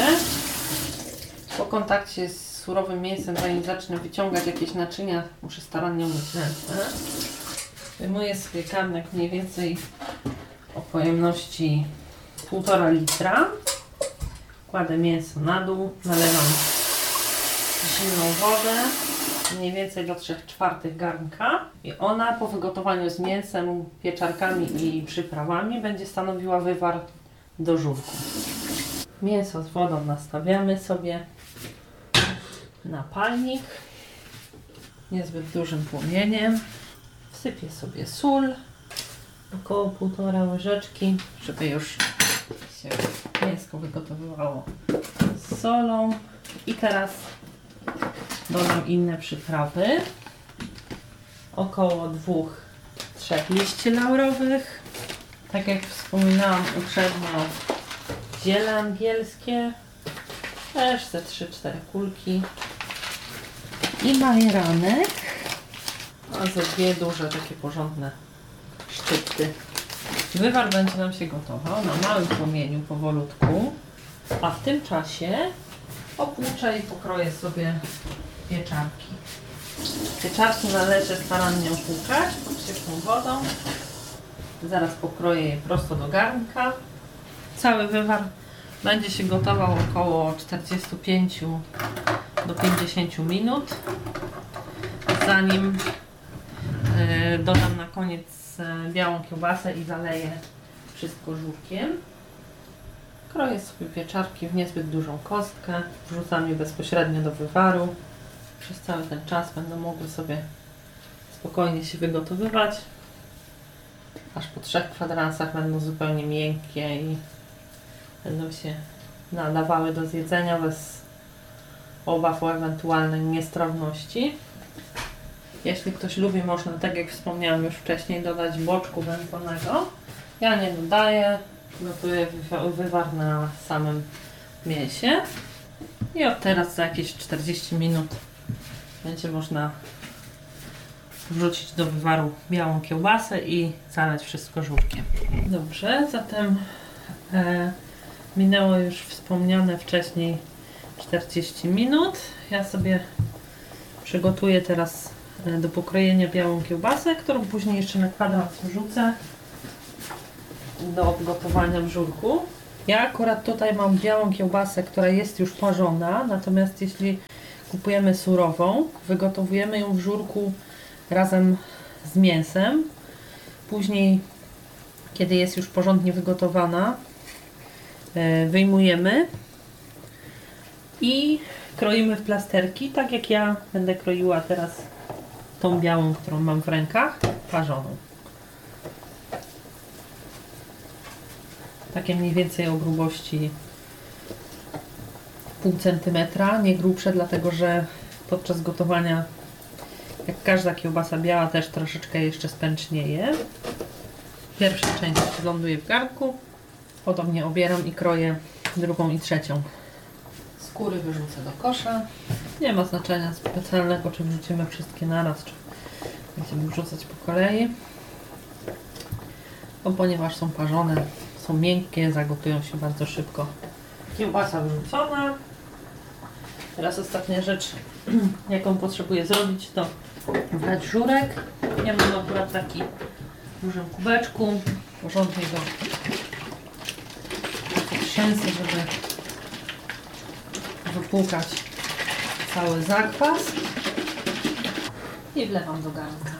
Po kontakcie z surowym mięsem, zanim zacznę wyciągać jakieś naczynia, muszę starannie umyć ręce. Wyjmuję sobie garnek mniej więcej o pojemności 1,5 litra. Kładę mięso na dół, nalewam zimną wodę, mniej więcej do 3/4 garnka i ona po wygotowaniu z mięsem, pieczarkami i przyprawami będzie stanowiła wywar do żurku. Mięso z wodą nastawiamy sobie na palnik niezbyt dużym płomieniem. Wsypię sobie sól, około 1,5 łyżeczki, żeby już się mięsko wygotowywało z solą. I teraz dodam inne przyprawy. Około 2-3 liści laurowych. Tak jak wspominałam uprzednio, ziele angielskie. Też ze 3-4 kulki. I majeranek. A ze 2 duże, takie porządne szczypty. Wywar będzie nam się gotował na małym płomieniu powolutku. A w tym czasie opłuczę i pokroję sobie pieczarki. Pieczarki należy starannie opłukać pod ciepłą wodą. Zaraz pokroję je prosto do garnka. Cały wywar będzie się gotował około 45 do 50 minut. Zanim dodam na koniec białą kiełbasę i zaleję wszystko żurkiem. Kroję sobie pieczarki w niezbyt dużą kostkę, wrzucam je bezpośrednio do wywaru. Przez cały ten czas będą mogły sobie spokojnie się wygotowywać. Aż po 3 kwadransach będą zupełnie miękkie i będą się nadawały do zjedzenia bez obaw o ewentualne niestrawności. Jeśli ktoś lubi, można, tak jak wspomniałam już wcześniej, dodać boczku wędzonego. Ja nie dodaję. Gotuję wywar na samym mięsie i od teraz za jakieś 40 minut będzie można wrzucić do wywaru białą kiełbasę i zalać wszystko żurkiem. Dobrze, zatem minęło już wspomniane wcześniej 40 minut. Ja sobie przygotuję teraz do pokrojenia białą kiełbasę, którą później jeszcze na kwadrat wrzucę do odgotowania w żurku. Ja akurat tutaj mam białą kiełbasę, która jest już parzona, natomiast jeśli kupujemy surową, wygotowujemy ją w żurku razem z mięsem. Później, kiedy jest już porządnie wygotowana, wyjmujemy i kroimy w plasterki, tak jak ja będę kroiła teraz tą białą, którą mam w rękach, parzoną. Takie mniej więcej o grubości pół centymetra, nie grubsze, dlatego że podczas gotowania, jak każda kiełbasa biała, też troszeczkę jeszcze spęcznieje. Pierwsza część ląduje w garnku, podobnie obieram i kroję drugą i trzecią. Skóry wyrzucę do kosza. Nie ma znaczenia specjalnego, czy wrzucimy wszystkie naraz, czy będziemy wrzucać po kolei. Bo ponieważ są parzone, są miękkie, zagotują się bardzo szybko. Kiełbasa wyrzucona. Teraz ostatnia rzecz, jaką potrzebuję zrobić, to wlać żurek. Ja mam akurat taki w dużym kubeczku. Porządnie go trzęsę, żeby wypłukać cały zakwas. I wlewam do garnka.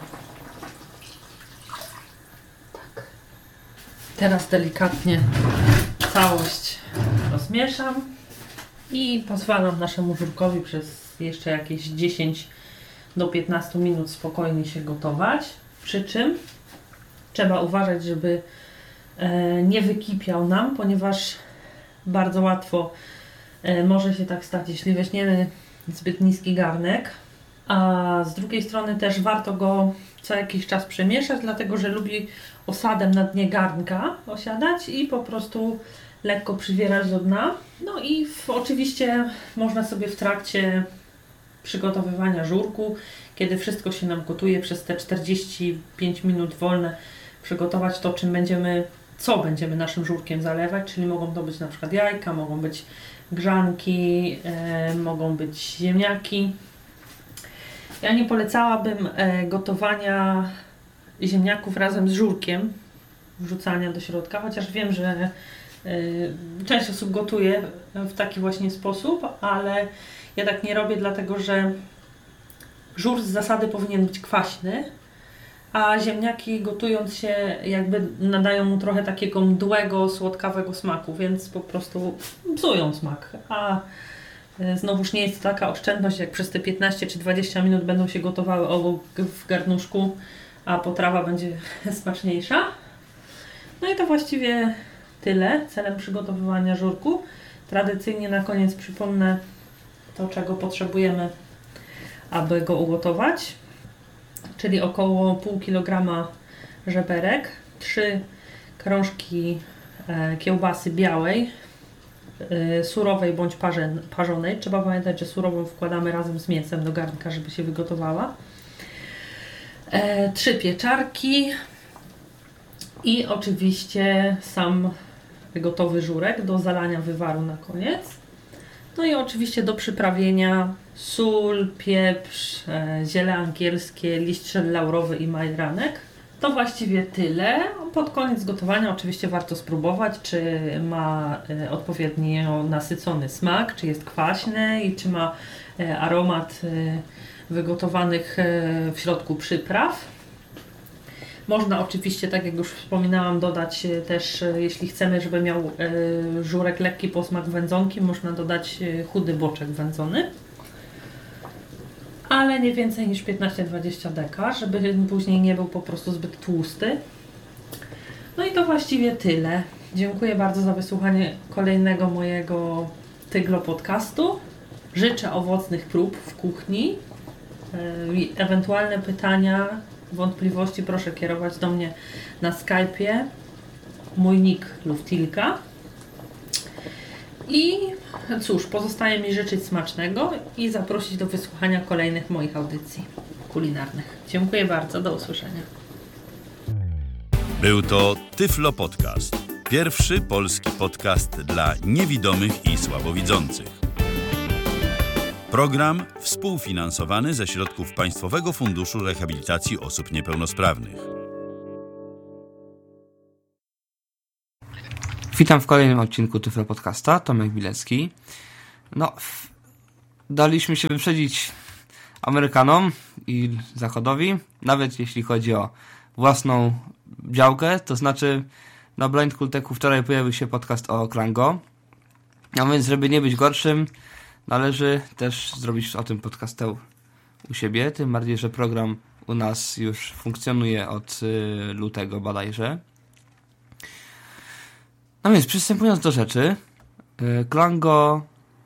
Tak. Teraz delikatnie całość rozmieszam i pozwalam naszemu żurkowi przez jeszcze jakieś 10 do 15 minut spokojnie się gotować. Przy czym trzeba uważać, żeby nie wykipiał nam, ponieważ bardzo łatwo może się tak stać, jeśli weźmiemy zbyt niski garnek. A z drugiej strony też warto go co jakiś czas przemieszać, dlatego że lubi osadem na dnie garnka osiadać i po prostu lekko przywierać do dna. No i oczywiście można sobie w trakcie przygotowywania żurku, kiedy wszystko się nam gotuje, przez te 45 minut wolne przygotować to, co będziemy naszym żurkiem zalewać, czyli mogą to być na przykład jajka, mogą być grzanki, mogą być ziemniaki. Ja nie polecałabym gotowania ziemniaków razem z żurkiem, wrzucania do środka, chociaż wiem, że część osób gotuje w taki właśnie sposób, ale ja tak nie robię, dlatego że żur z zasady powinien być kwaśny, a ziemniaki gotując się jakby nadają mu trochę takiego mdłego, słodkawego smaku, więc po prostu psują smak. A znowuż nie jest to taka oszczędność, jak przez te 15 czy 20 minut będą się gotowały obok w garnuszku, a potrawa będzie smaczniejsza. No i to właściwie tyle celem przygotowywania żurku. Tradycyjnie na koniec przypomnę to, czego potrzebujemy, aby go ugotować. Czyli około pół kilograma żeberek, 3 krążki kiełbasy białej, surowej bądź parzonej. Trzeba pamiętać, że surową wkładamy razem z mięsem do garnka, żeby się wygotowała. 3 pieczarki i oczywiście sam gotowy żurek do zalania wywaru na koniec. No i oczywiście do przyprawienia sól, pieprz, ziele angielskie, liść laurowy i majeranek. To właściwie tyle. Pod koniec gotowania oczywiście warto spróbować, czy ma odpowiednio nasycony smak, czy jest kwaśny i czy ma aromat wygotowanych w środku przypraw. Można oczywiście, tak jak już wspominałam, dodać też, jeśli chcemy, żeby miał żurek lekki posmak wędzonki, można dodać chudy boczek wędzony. Ale nie więcej niż 15-20 deka, żeby później nie był po prostu zbyt tłusty. No i to właściwie tyle. Dziękuję bardzo za wysłuchanie kolejnego mojego Tyglo podcastu. Życzę owocnych prób w kuchni. Ewentualne pytania, wątpliwości proszę kierować do mnie na Skype'ie. Mój nick Luftilka. I cóż, pozostaje mi życzyć smacznego i zaprosić do wysłuchania kolejnych moich audycji kulinarnych. Dziękuję bardzo, do usłyszenia. Był to Tyflo Podcast. Pierwszy polski podcast dla niewidomych i słabowidzących. Program współfinansowany ze środków Państwowego Funduszu Rehabilitacji Osób Niepełnosprawnych. Witam w kolejnym odcinku Tyflo Podcasta, Tomek Bilecki. Daliśmy się wyprzedzić Amerykanom i Zachodowi, nawet jeśli chodzi o własną działkę, to znaczy na Blind Kulteku wczoraj pojawił się podcast o Klango, a więc żeby nie być gorszym, należy też zrobić o tym podcastę u siebie, tym bardziej, że program u nas już funkcjonuje od lutego bodajże. No więc przystępując do rzeczy, Klango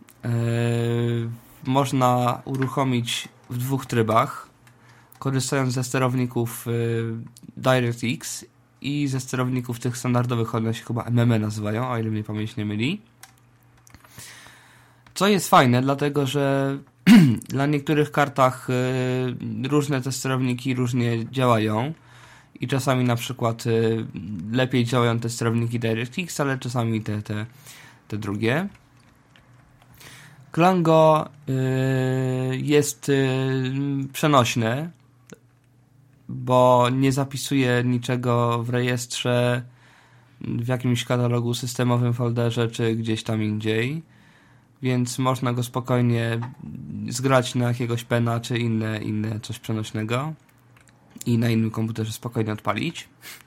można uruchomić w dwóch trybach, korzystając ze sterowników DirectX i ze sterowników tych standardowych, one się chyba MME nazywają, o ile mnie pamięć nie myli. Co jest fajne, dlatego że dla niektórych kartach różne te sterowniki różnie działają i czasami na przykład lepiej działają te sterowniki DirectX, ale czasami te drugie. Klango jest przenośne, bo nie zapisuje niczego w rejestrze, w jakimś katalogu systemowym, folderze czy gdzieś tam indziej, więc można go spokojnie zgrać na jakiegoś pena czy inne coś przenośnego i na innym komputerze spokojnie odpalić.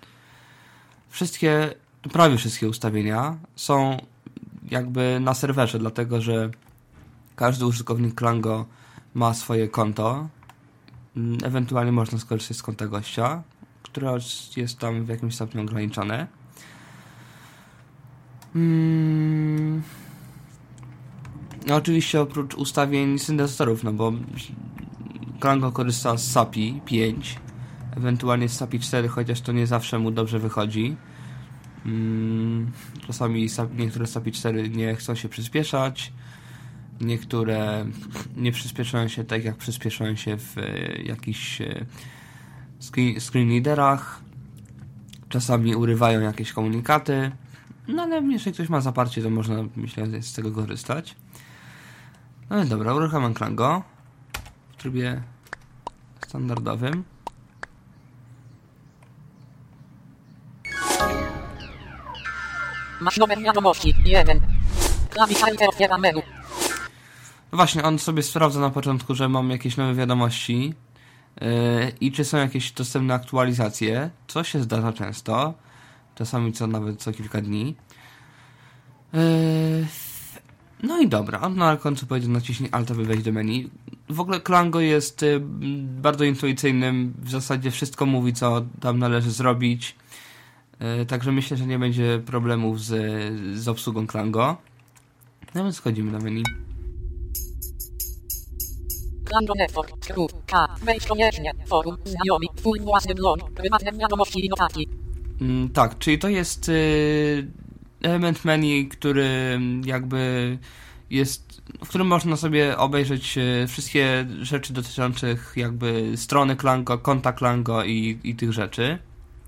Prawie wszystkie ustawienia są jakby na serwerze, dlatego że każdy użytkownik Klango ma swoje konto. Ewentualnie można skorzystać z konta gościa, które jest tam w jakimś stopniu ograniczone. No oczywiście oprócz ustawień syntezatorów, bo Klango korzysta z SAPI 5, ewentualnie z SAPI 4, chociaż to nie zawsze mu dobrze wychodzi. Czasami niektóre SAPI 4 nie chcą się przyspieszać, niektóre nie przyspieszają się tak, jak przyspieszają się w jakichś screen readerach. Czasami urywają jakieś komunikaty. No ale jeśli ktoś ma zaparcie, to można, myślę, z tego korzystać. No ale dobra, uruchamiam Klango w trybie standardowym. Masz numer wiadomości 1. Klawisza Enter otwiera menu. No właśnie, on sobie sprawdza na początku, że mam jakieś nowe wiadomości i czy są jakieś dostępne aktualizacje, co się zdarza często, czasami nawet co kilka dni. No i dobra, on na końcu powiedział naciśnij Alt, aby wejść do menu. W ogóle Klango jest bardzo intuicyjnym, w zasadzie wszystko mówi, co tam należy zrobić. Także myślę, że nie będzie problemów z obsługą Klango. No więc wchodzimy do menu. Klango Network, skrót, K, wejdź koniecznie, forum, znajomi, twój własny blog, prywatne wiadomości i notatki. Tak, czyli to jest element menu, który jakby jest, w którym można sobie obejrzeć wszystkie rzeczy dotyczących jakby strony Klango, konta Klango i tych rzeczy.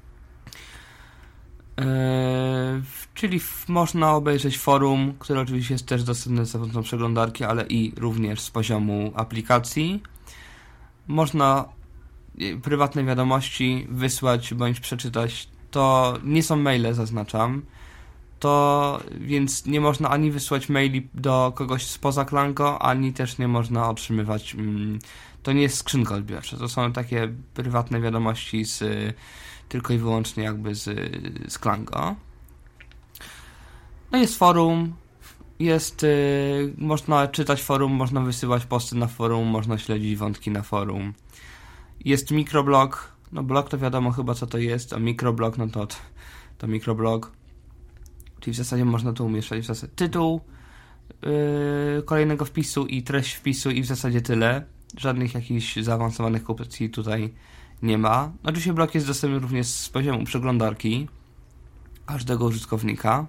Czyli można obejrzeć forum, które oczywiście jest też dostępne za pomocą przeglądarki, ale i również z poziomu aplikacji. Można prywatne wiadomości wysłać bądź przeczytać. To nie są maile, zaznaczam. Więc nie można ani wysłać maili do kogoś spoza Klango, ani też nie można otrzymywać. To nie jest skrzynka odbiorcza. To są takie prywatne wiadomości tylko i wyłącznie jakby z Klango. No jest forum, można czytać forum, można wysyłać posty na forum, można śledzić wątki na forum. Jest mikroblog, blog to wiadomo chyba co to jest, a mikroblog to mikroblog. Czyli w zasadzie można tu umieszczać tytuł kolejnego wpisu i treść wpisu i w zasadzie tyle. Żadnych jakichś zaawansowanych opcji tutaj nie ma. Oczywiście blog jest dostępny również z poziomu przeglądarki każdego użytkownika.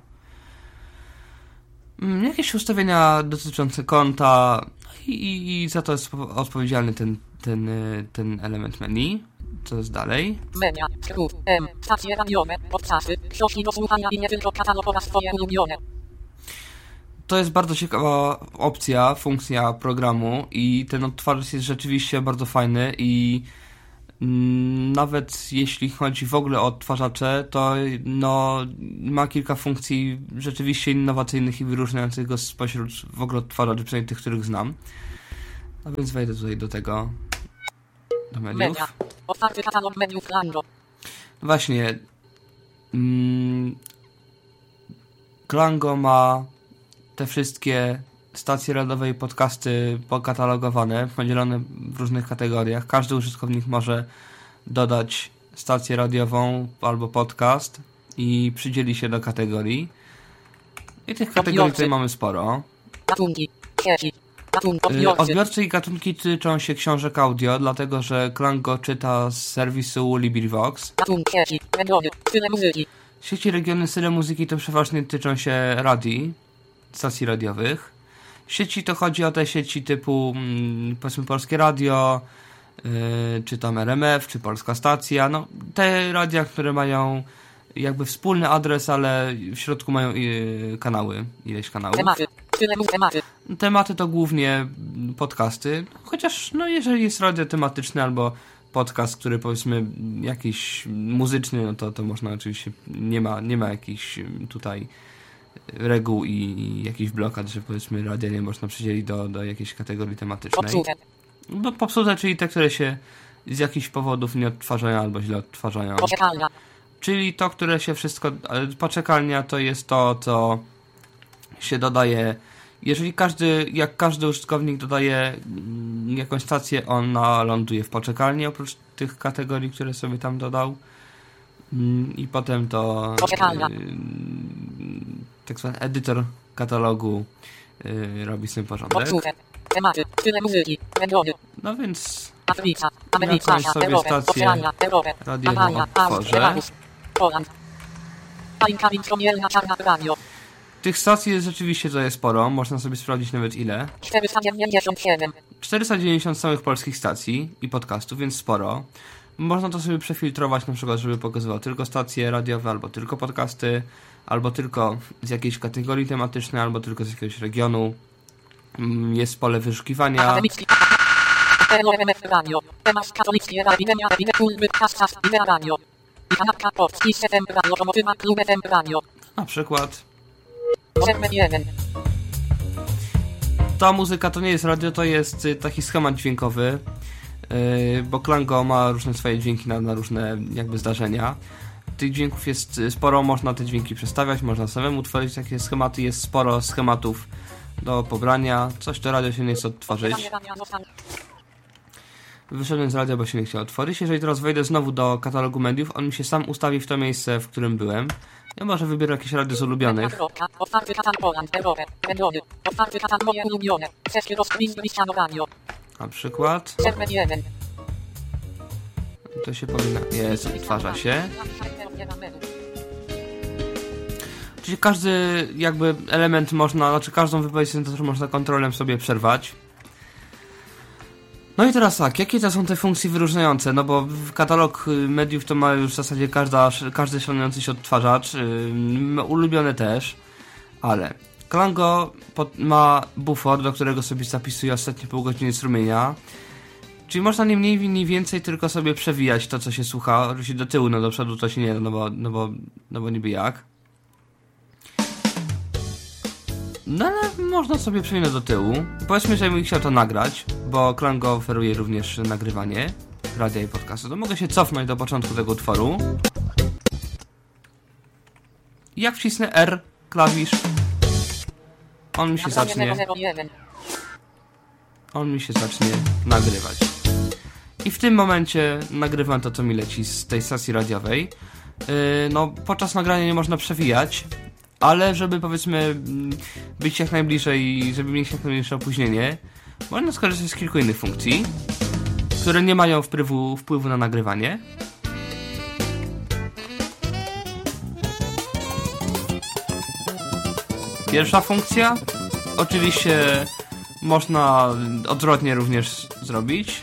Jakieś ustawienia dotyczące konta i za to jest odpowiedzialny ten element menu. Co jest dalej? Media, skrót, stacje radiowe, podcasty, książki do słuchania i nie tylko katalog oraz twoje ulubione. to jest bardzo ciekawa opcja, funkcja programu i ten odtwarzacz jest rzeczywiście bardzo fajny i nawet jeśli chodzi w ogóle o odtwarzacze, to no, ma kilka funkcji rzeczywiście innowacyjnych i wyróżniających go spośród w ogóle odtwarzaczy, przynajmniej tych, których znam. A więc wejdę tutaj do tego, do mediów. Otwarty katalog mediów Klango. Właśnie, Klango ma te wszystkie stacje radiowe i podcasty pokatalogowane, podzielone w różnych kategoriach. Każdy użytkownik może dodać stację radiową albo podcast i przydzieli się do kategorii. I tych kategorii tutaj mamy sporo. Gatunki, sieci, Odbiorcy i gatunki tyczą się książek audio, dlatego że Klango czyta z serwisu LibriVox. gatunki, sieci, regiony, style muzyki. Sieci, regiony, style muzyki to przeważnie tyczą się radii, stacji radiowych. Sieci to chodzi o te sieci typu powiedzmy Polskie Radio, czy tam RMF, czy Polska Stacja. No, te radia, które mają jakby wspólny adres, ale w środku mają kanały, ileś kanałów. Tematy to głównie podcasty, chociaż no jeżeli jest radio tematyczne albo podcast, który powiedzmy jakiś muzyczny, no to można oczywiście, nie ma jakichś tutaj reguł i jakichś blokad, że powiedzmy radia nie można przydzielić do jakiejś kategorii tematycznej. Bo popsute, czyli te, które się z jakichś powodów nie odtwarzają albo źle odtwarzają. Czyli to, które się wszystko... Poczekalnia to jest to, co się dodaje... Jeżeli każdy użytkownik dodaje jakąś stację, ona ląduje w poczekalni, oprócz tych kategorii, które sobie tam dodał. I potem to tak zwany edytor katalogu robi z tym porządek. Tematy, style muzyki, regiony. No więc Afryka, jakąś sobie stację radiową otworzę. Tych stacji jest rzeczywiście to jest sporo, można sobie sprawdzić nawet ile. 497. 490 samych polskich stacji i podcastów, więc sporo. Można to sobie przefiltrować na przykład, żeby pokazywało tylko stacje radiowe, albo tylko podcasty, albo tylko z jakiejś kategorii tematycznej, albo tylko z jakiegoś regionu. Jest pole wyszukiwania. Na przykład ta muzyka to nie jest radio, to jest taki schemat dźwiękowy, bo Klango ma różne swoje dźwięki na różne jakby zdarzenia. Tych dźwięków jest sporo, można te dźwięki przestawiać, można samemu tworzyć takie schematy, jest sporo schematów do pobrania, coś to radio się nie chce odtworzyć. Wyszedłem z radia, bo się nie chciał otworzyć. Jeżeli teraz wejdę znowu do katalogu mediów, on mi się sam ustawi w to miejsce, w którym byłem. Ja może wybiorę jakieś radio z ulubionych. Na przykład. To się powinno... Jest, odtwarza się. Czyli każdy jakby element można, znaczy każdą wypowiedź syntezatora można kontrolem sobie przerwać. No i teraz tak, jakie to są te funkcje wyróżniające? No bo katalog mediów to ma już w zasadzie każdy szanujący się odtwarzacz, ulubione też, ale Klango ma bufor, do którego sobie zapisuje ostatnie pół godziny strumienia, czyli można nie mniej więcej tylko sobie przewijać to, co się słucha, oczywiście do tyłu, no do przodu to się nie da, no bo niby jak. No ale można sobie przewinąć do tyłu. Powiedzmy, że bym chciał to nagrać, bo Klango oferuje również nagrywanie radia i podcastu. To mogę się cofnąć do początku tego utworu. I jak wcisnę R klawisz, on mi się zacznie nagrywać. I w tym momencie nagrywam to, co mi leci z tej stacji radiowej. No, podczas nagrania nie można przewijać, ale żeby powiedzmy być jak najbliżej, żeby mieć jak najmniejsze opóźnienie, można skorzystać z kilku innych funkcji, które nie mają wpływu na nagrywanie. Pierwsza funkcja, oczywiście można odwrotnie również zrobić.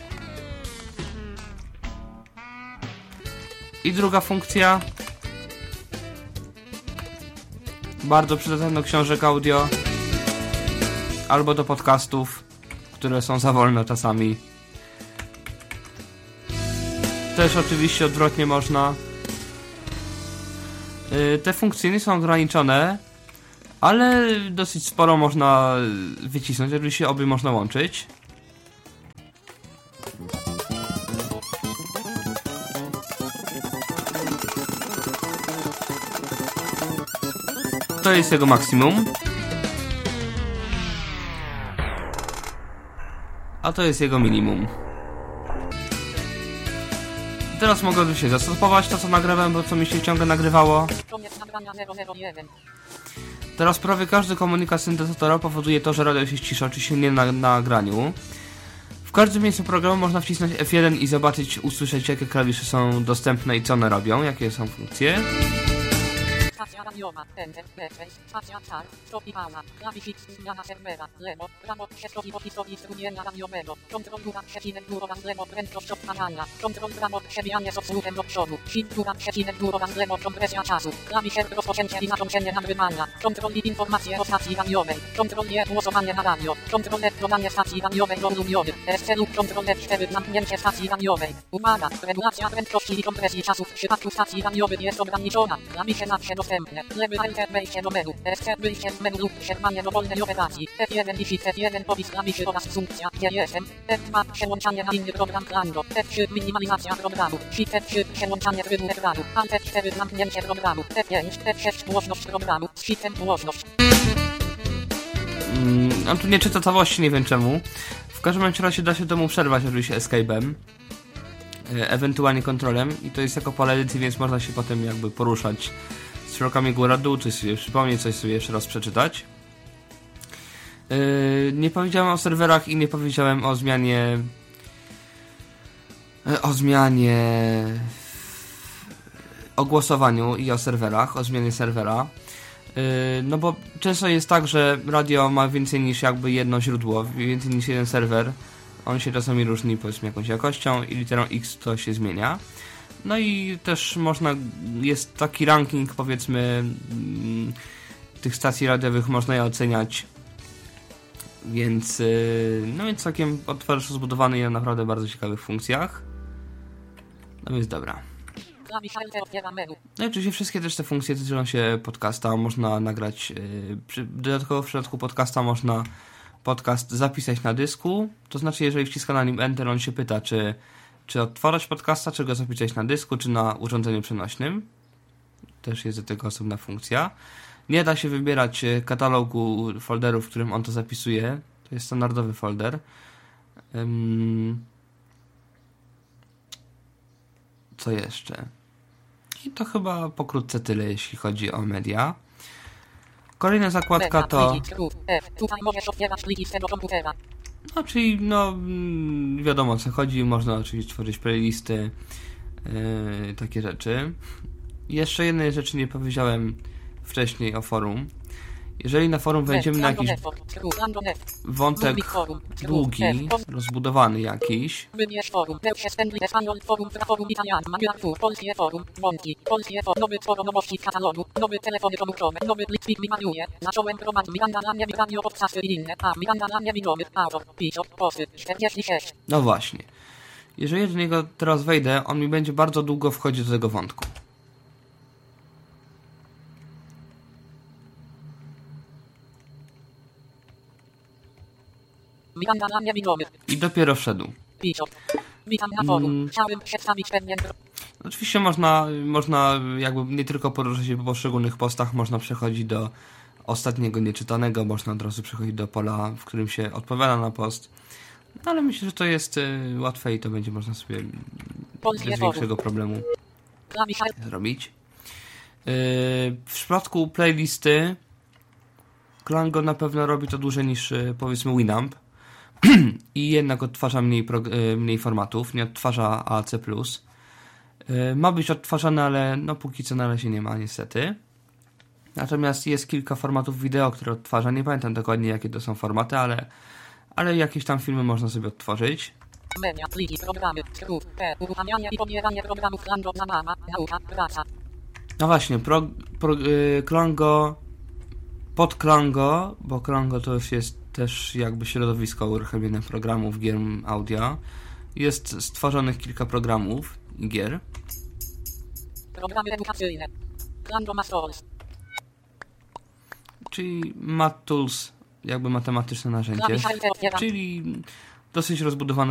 I druga funkcja, bardzo przydatna do książek audio. albo do podcastów, które są za wolne czasami. Też oczywiście odwrotnie można. Te funkcje nie są ograniczone, ale dosyć sporo można wycisnąć, oczywiście obie można łączyć. To jest jego maksimum. A to jest jego minimum. Teraz mogę oczywiście zastopować to, co nagrywałem, bo co mi się ciągle nagrywało. Teraz prawie każdy komunikat syntezatora powoduje to, że radio się cisza, oczywiście nie na nagraniu. W każdym miejscu programu można wcisnąć F1 i zobaczyć, usłyszeć, jakie klawisze są dostępne i co one robią, jakie są funkcje. Stacja radiowa, enter, stacja start, stop i paula, klawisz X, zmiana serwera, lewo, prawo, przeskoki opisowi strumienia radiowego, kontrol góra, przecinek górowa z lewo, prędkość odpalania, kontrol prawo, przebijanie z odsłuchem do przodu, shift góra, przecinek górowa z lewo, kompresja czasu, klawisz rozpoczęcie i zakończenie nagrywania, kontrol i informacje o stacji radiowej, kontrol je głosowanie na radio, kontrol F dodanie stacji radiowej do ulubiony, SC lub kontrol F4 zamknięcie stacji radiowej. Uwaga, regulacja prędkości i kompresji czasu w przypadku stacji radiowych jest ograniczona, klawisze zawsze dostępne, lewy enter wejście do menu, SC wyjście z menu lub przerwanie dowolnej operacji, F1 i Shift F1 powis klawiszy oraz funkcja GSM, F2 przełączanie na inny program Klango, F3 minimalizacja programu, Shift F3 przełączanie trybu ekranu, Alt F4 zamknięcie programu, F5, F6 głośność programu, z Shiftem głośność. On tu nie czyta całości, nie wiem czemu. W każdym razie da się temu przerwać oczywiście escape'em, ewentualnie kontrolem i to jest jako pole edycji, więc można się potem jakby poruszać strzałkami góra-dół, coś sobie przypomnieć, coś sobie jeszcze raz przeczytać. Nie powiedziałem o serwerach i nie powiedziałem o zmianie o głosowaniu i o serwerach, o zmianie serwera. No bo często jest tak, że radio ma więcej niż jakby jedno źródło, więcej niż jeden serwer. On się czasami różni, powiedzmy, jakąś jakością i literą X to się zmienia. No i też jest taki ranking, powiedzmy, tych stacji radiowych, można je oceniać. Więc całkiem odtwarzacz zbudowany i na naprawdę bardzo ciekawych funkcjach. No więc dobra. No i oczywiście wszystkie też te funkcje tyczą się podcasta. Można nagrać, dodatkowo w przypadku podcasta można podcast zapisać na dysku. To znaczy, jeżeli wciska na nim Enter, on się pyta, czy odtwarzać podcasta, czy go zapisać na dysku, czy na urządzeniu przenośnym. Też jest do tego osobna funkcja. Nie da się wybierać katalogu folderów, w którym on to zapisuje. To jest standardowy folder. Co jeszcze? I to chyba pokrótce tyle, jeśli chodzi o media. Kolejna zakładka to... No, czyli wiadomo o co chodzi. Można oczywiście tworzyć playlisty, takie rzeczy. Jeszcze jednej rzeczy nie powiedziałem wcześniej o forum. Jeżeli na forum wejdziemy na jakiś wątek długi, rozbudowany jakiś, no właśnie. Jeżeli do niego teraz wejdę, on mi będzie bardzo długo wchodzić do tego wątku. I dopiero wszedł. Oczywiście można jakby nie tylko poruszać się po poszczególnych postach, można przechodzić do ostatniego nieczytanego, można od razu przechodzić do pola, w którym się odpowiada na post. No, ale myślę, że to jest łatwe i to będzie można sobie bez większego problemu zrobić. W przypadku playlisty Klango na pewno robi to dłużej niż powiedzmy Winamp i jednak odtwarza mniej formatów, nie odtwarza AAC+. Ma być odtwarzane, ale no póki co na razie nie ma niestety. Natomiast jest kilka formatów wideo, które odtwarza. Nie pamiętam dokładnie jakie to są formaty, ale jakieś tam filmy można sobie odtworzyć. Media, pliki, programy, skrót, uruchamianie i pobieranie programów Klango, zabawa, nauka, praca. No właśnie, Klango, pod Klango, bo Klango to już jest też jakby środowisko uruchamiania programów gier audio. Jest stworzonych kilka programów i gier. Programy edukacyjne. Random Tools. Czyli Math Tools, jakby matematyczne narzędzie, Klawisz Alt F1. czyli dosyć rozbudowane